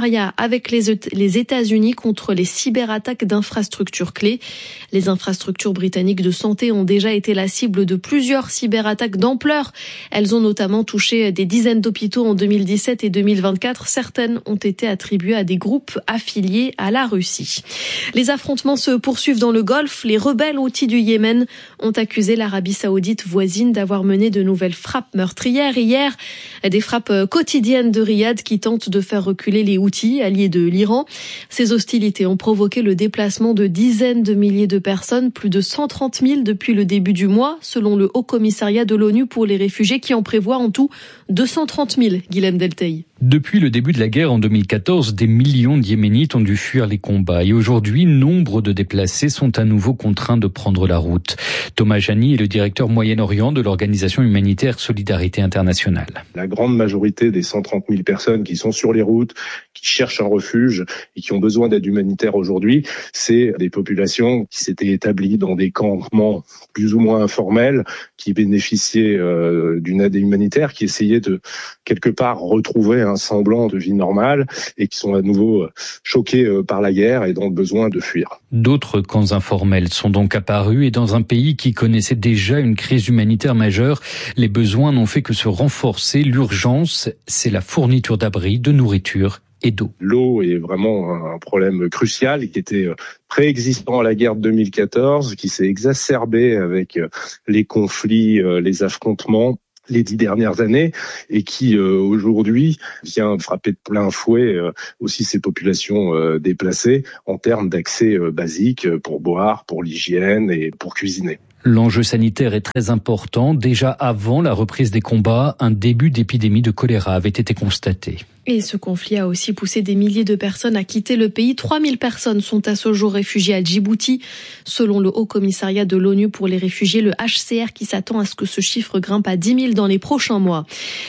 partenariat avec les États-Unis contre les cyberattaques d'infrastructures clés. Les infrastructures britanniques de santé ont déjà été la cible de plusieurs cyberattaques d'ampleur. Elles ont notamment touché des dizaines d'hôpitaux en 2017 et 2024. Certaines ont été attribuées à des groupes affiliés à la Russie. Les affrontements se poursuivent dans le Golfe. Les rebelles houthis du Yémen ont accusé l'Arabie saoudite voisine d'avoir mené de nouvelles frappes meurtrières hier. Des frappes quotidiennes de Riyad qui tentent de faire reculer les Houthis, alliés de l'Iran. Ces hostilités ont provoqué le déplacement de dizaines de milliers de personnes, plus de 130 000 depuis le début du mois, selon le Haut Commissariat de l'ONU pour les réfugiés qui en prévoit en tout 230 000, Guilhem Delteil. Depuis le début de la guerre en 2014, des millions de Yéménites ont dû fuir les combats et aujourd'hui, nombre de déplacés sont à nouveau contraints de prendre la route. Thomas Jani est le directeur Moyen-Orient de l'organisation humanitaire Solidarité Internationale. La grande majorité des 130 000 personnes qui sont sur les routes, qui cherchent un refuge et qui ont besoin d'aide humanitaire aujourd'hui, c'est des populations qui s'étaient établies dans des campements plus ou moins informels, qui bénéficiaient d'une aide humanitaire, qui essayaient de quelque part retrouver un semblant de vie normale et qui sont à nouveau choqués par la guerre et ont besoin de fuir. D'autres camps informels sont donc apparus et dans un pays qui connaissait déjà une crise humanitaire majeure, les besoins n'ont fait que se renforcer. L'urgence, c'est la fourniture d'abris, de nourriture et d'eau. L'eau est vraiment un problème crucial qui était préexistant à la guerre de 2014, qui s'est exacerbé avec les conflits, les affrontements les 10 dernières années et qui aujourd'hui vient frapper de plein fouet aussi ces populations déplacées en termes d'accès basique pour boire, pour l'hygiène et pour cuisiner. L'enjeu sanitaire est très important. Déjà avant la reprise des combats, un début d'épidémie de choléra avait été constaté. Et ce conflit a aussi poussé des milliers de personnes à quitter le pays. 3000 personnes sont à ce jour réfugiées à Djibouti. Selon le Haut Commissariat de l'ONU pour les réfugiés, le HCR qui s'attend à ce que ce chiffre grimpe à 10 000 dans les prochains mois.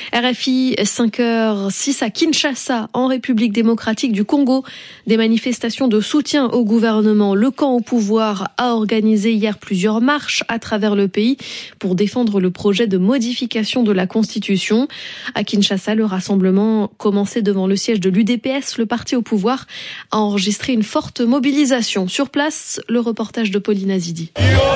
RFI, 5h06 à Kinshasa, en République démocratique du Congo. Des manifestations de soutien au gouvernement. Le camp au pouvoir a organisé hier plusieurs marches à travers le pays pour défendre le projet de modification de la Constitution. À Kinshasa, le rassemblement commencé devant le siège de l'UDPS, le parti au pouvoir, a enregistré une forte mobilisation. Sur place, le reportage de Pauline Azidi.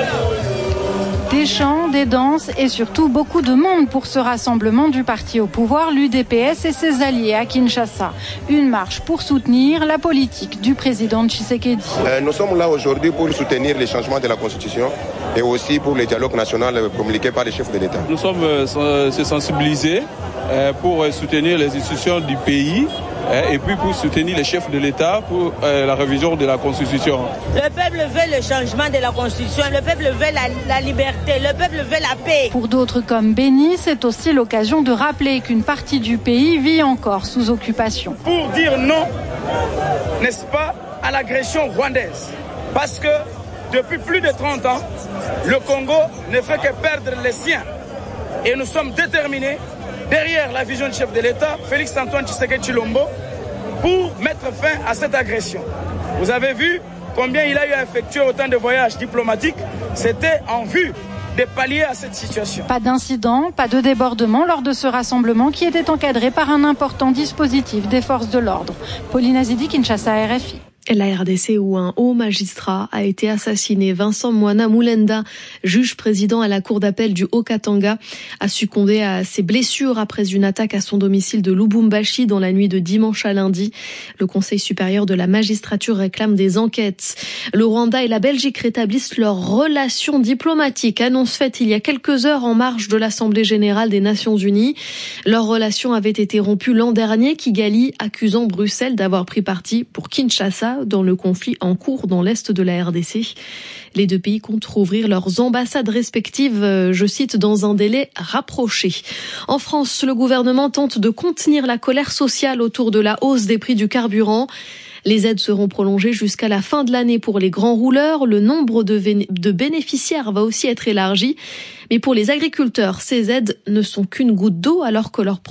Des chants, des danses et surtout beaucoup de monde pour ce rassemblement du parti au pouvoir, l'UDPS et ses alliés à Kinshasa. Une marche pour soutenir la politique du président Tshisekedi. Nous sommes là aujourd'hui pour soutenir les changements de la Constitution et aussi pour le dialogue national communiqué par les chefs de l'État. Nous sommes sensibilisés pour soutenir les institutions du pays et puis pour soutenir les chefs de l'État pour la révision de la Constitution. Le peuple veut le changement de la Constitution, le peuple veut la liberté, le peuple veut la paix. Pour d'autres comme Béni, c'est aussi l'occasion de rappeler qu'une partie du pays vit encore sous occupation. Pour dire non, n'est-ce pas, à l'agression rwandaise. Parce que depuis plus de 30 ans, le Congo ne fait que perdre les siens. Et nous sommes déterminés derrière la vision du chef de l'État, Félix-Antoine Tshisekedi Tshilombo, pour mettre fin à cette agression. Vous avez vu combien il a eu à effectuer autant de voyages diplomatiques. C'était en vue de pallier à cette situation. Pas d'incident, pas de débordement lors de ce rassemblement qui était encadré par un important dispositif des forces de l'ordre. Pauline Azidi, Kinshasa, RFI. La RDC où un haut magistrat a été assassiné. Vincent Moana Moulenda, juge président à la cour d'appel du Haut-Katanga, a succombé à ses blessures après une attaque à son domicile de Lubumbashi dans la nuit de dimanche à lundi. Le Conseil supérieur de la magistrature réclame des enquêtes. Le Rwanda et la Belgique rétablissent leurs relations diplomatiques. Annonce faite il y a quelques heures en marge de l'Assemblée générale des Nations unies. Leurs relations avaient été rompues l'an dernier, Kigali accusant Bruxelles d'avoir pris parti pour Kinshasa dans le conflit en cours dans l'est de la RDC. Les deux pays comptent rouvrir leurs ambassades respectives, je cite, dans un délai rapproché. En France, le gouvernement tente de contenir la colère sociale autour de la hausse des prix du carburant. Les aides seront prolongées jusqu'à la fin de l'année pour les grands rouleurs. Le nombre de bénéficiaires va aussi être élargi. Mais pour les agriculteurs, ces aides ne sont qu'une goutte d'eau alors que leur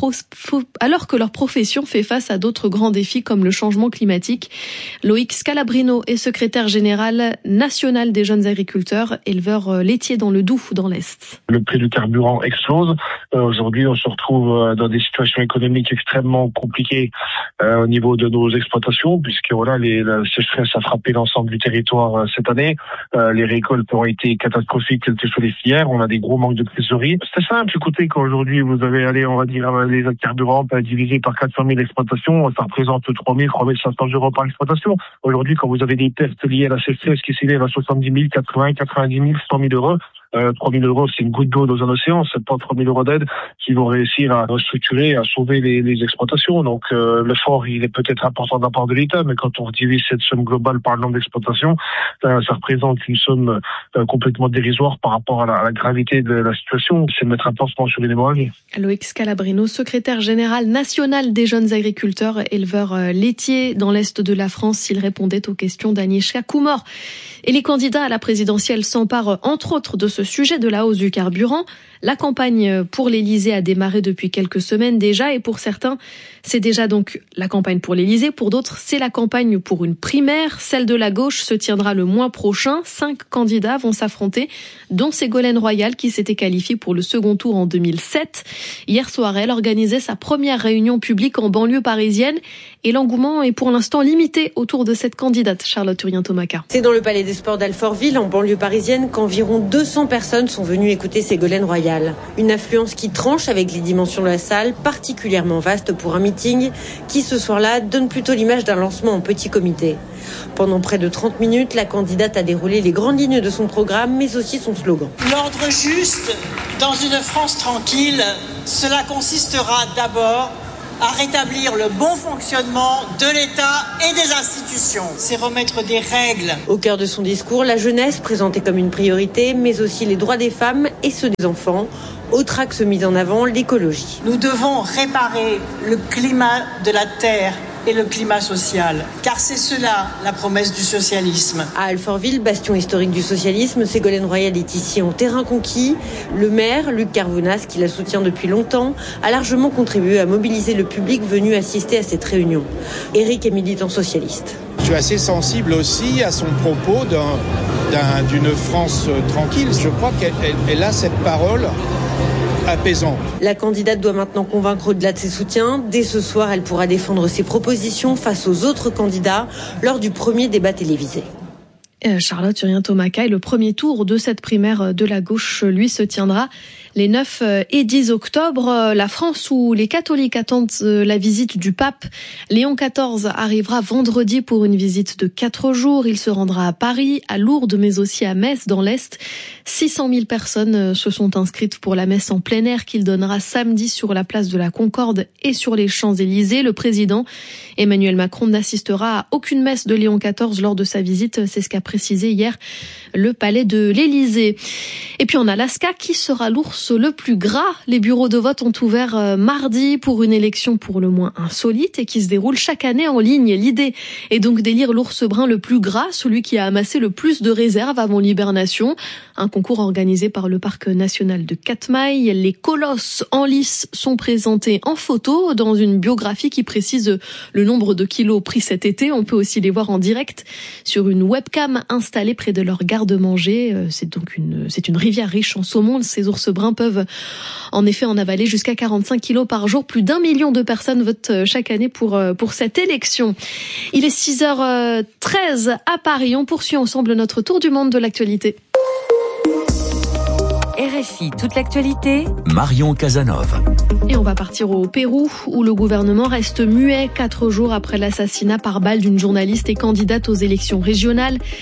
profession fait face à d'autres grands défis comme le changement climatique. Loïc Scalabrino est secrétaire général national des jeunes agriculteurs, éleveurs laitiers dans le Doubs, dans l'Est. Le prix du carburant explose. Aujourd'hui, on se retrouve dans des situations économiques extrêmement compliquées au niveau de nos exploitations, puisque voilà, la sécheresse a frappé l'ensemble du territoire cette année. Les récoltes ont été catastrophiques, quelles que soient les filières. On a des gros manques de trésorerie. C'est simple, écoutez, qu'aujourd'hui vous avez on va dire, les carburants divisés par 400 000 exploitations, ça représente 3 500 € par exploitation. Aujourd'hui, quand vous avez des pertes liées à la sécheresse qui s'élèvent à 70 000, 80, 90 000, 100 000 €, 3 000 €, c'est une goutte d'eau dans un océan. C'est pas 3 000 € d'aide qui vont réussir à restructurer, à sauver les exploitations. Donc, l'effort, il est peut-être important de la part de l'État, mais quand on divise cette somme globale par le nombre d'exploitations, ça représente une somme complètement dérisoire par rapport à la gravité de la situation. C'est de mettre un pansement sur l'hémorragie. Loïc Scalabrino, secrétaire général national des jeunes agriculteurs, éleveurs laitiers dans l'Est de la France. Il répondait aux questions d'Agnieszka Kumor. Et les candidats à la présidentielle s'emparent entre autres de ce sujet de la hausse du carburant. La campagne pour l'Élysée a démarré depuis quelques semaines déjà et pour certains, c'est déjà donc la campagne pour l'Élysée. Pour d'autres, c'est la campagne pour une primaire. Celle de la gauche se tiendra le mois prochain. 5 candidats vont s'affronter, dont Ségolène Royal qui s'était qualifiée pour le second tour en 2007. Hier soir, elle organisait sa première réunion publique en banlieue parisienne et l'engouement est pour l'instant limité autour de cette candidate, Charlotte Urien-Tomaca. C'est dans le Palais des Sports d'Alfortville, en banlieue parisienne, qu'environ 200 personnes sont venues écouter Ségolène Royal. Une affluence qui tranche avec les dimensions de la salle, particulièrement vaste pour un meeting qui, ce soir-là, donne plutôt l'image d'un lancement en petit comité. Pendant près de 30 minutes, la candidate a déroulé les grandes lignes de son programme, mais aussi son slogan. L'ordre juste dans une France tranquille, cela consistera d'abord à rétablir le bon fonctionnement de l'État et des institutions. C'est remettre des règles. Au cœur de son discours, la jeunesse présentée comme une priorité, mais aussi les droits des femmes et ceux des enfants. Autre axe mis en avant, l'écologie. Nous devons réparer le climat de la terre et le climat social, car c'est cela la promesse du socialisme. À Alfortville, bastion historique du socialisme, Ségolène Royal est ici en terrain conquis. Le maire, Luc Carvounas, qui la soutient depuis longtemps, a largement contribué à mobiliser le public venu assister à cette réunion. Éric est militant socialiste. Je suis assez sensible aussi à son propos d'une France tranquille. Je crois qu'elle a cette parole apaisante. La candidate doit maintenant convaincre au-delà de ses soutiens. Dès ce soir, elle pourra défendre ses propositions face aux autres candidats lors du premier débat télévisé. Charlotte Urien-Tomaca, et le premier tour de cette primaire de la gauche, lui, se tiendra les 9 et 10 octobre. La France, où les catholiques attendent la visite du pape Léon XIV, arrivera vendredi pour une visite de 4 jours. Il se rendra à Paris, à Lourdes, mais aussi à Metz, dans l'Est. 600 000 personnes se sont inscrites pour la messe en plein air qu'il donnera samedi sur la place de la Concorde et sur les Champs-Élysées. Le président Emmanuel Macron n'assistera à aucune messe de Léon XIV lors de sa visite. C'est ce qu'a précisé hier le palais de l'Élysée. Et puis en Alaska, qui sera l'ours le plus gras? Les bureaux de vote ont ouvert mardi pour une élection pour le moins insolite et qui se déroule chaque année en ligne. L'idée est donc d'élire l'ours brun le plus gras, celui qui a amassé le plus de réserves avant l'hibernation. Un concours organisé par le parc national de Katmai. Les colosses en lice sont présentés en photo dans une biographie qui précise le nombre de kilos pris cet été. On peut aussi les voir en direct sur une webcam installée près de leur garde-manger. C'est une rivière riche en saumon. Ces ours bruns peuvent en effet en avaler jusqu'à 45 kilos par jour. Plus d'1 million de personnes votent chaque année pour cette élection. Il est 6h13 à Paris. On poursuit ensemble notre tour du monde de l'actualité. RFI, toute l'actualité. Marion Casanov. Et on va partir au Pérou, où le gouvernement reste muet 4 jours après l'assassinat par balle d'une journaliste et candidate aux élections régionales.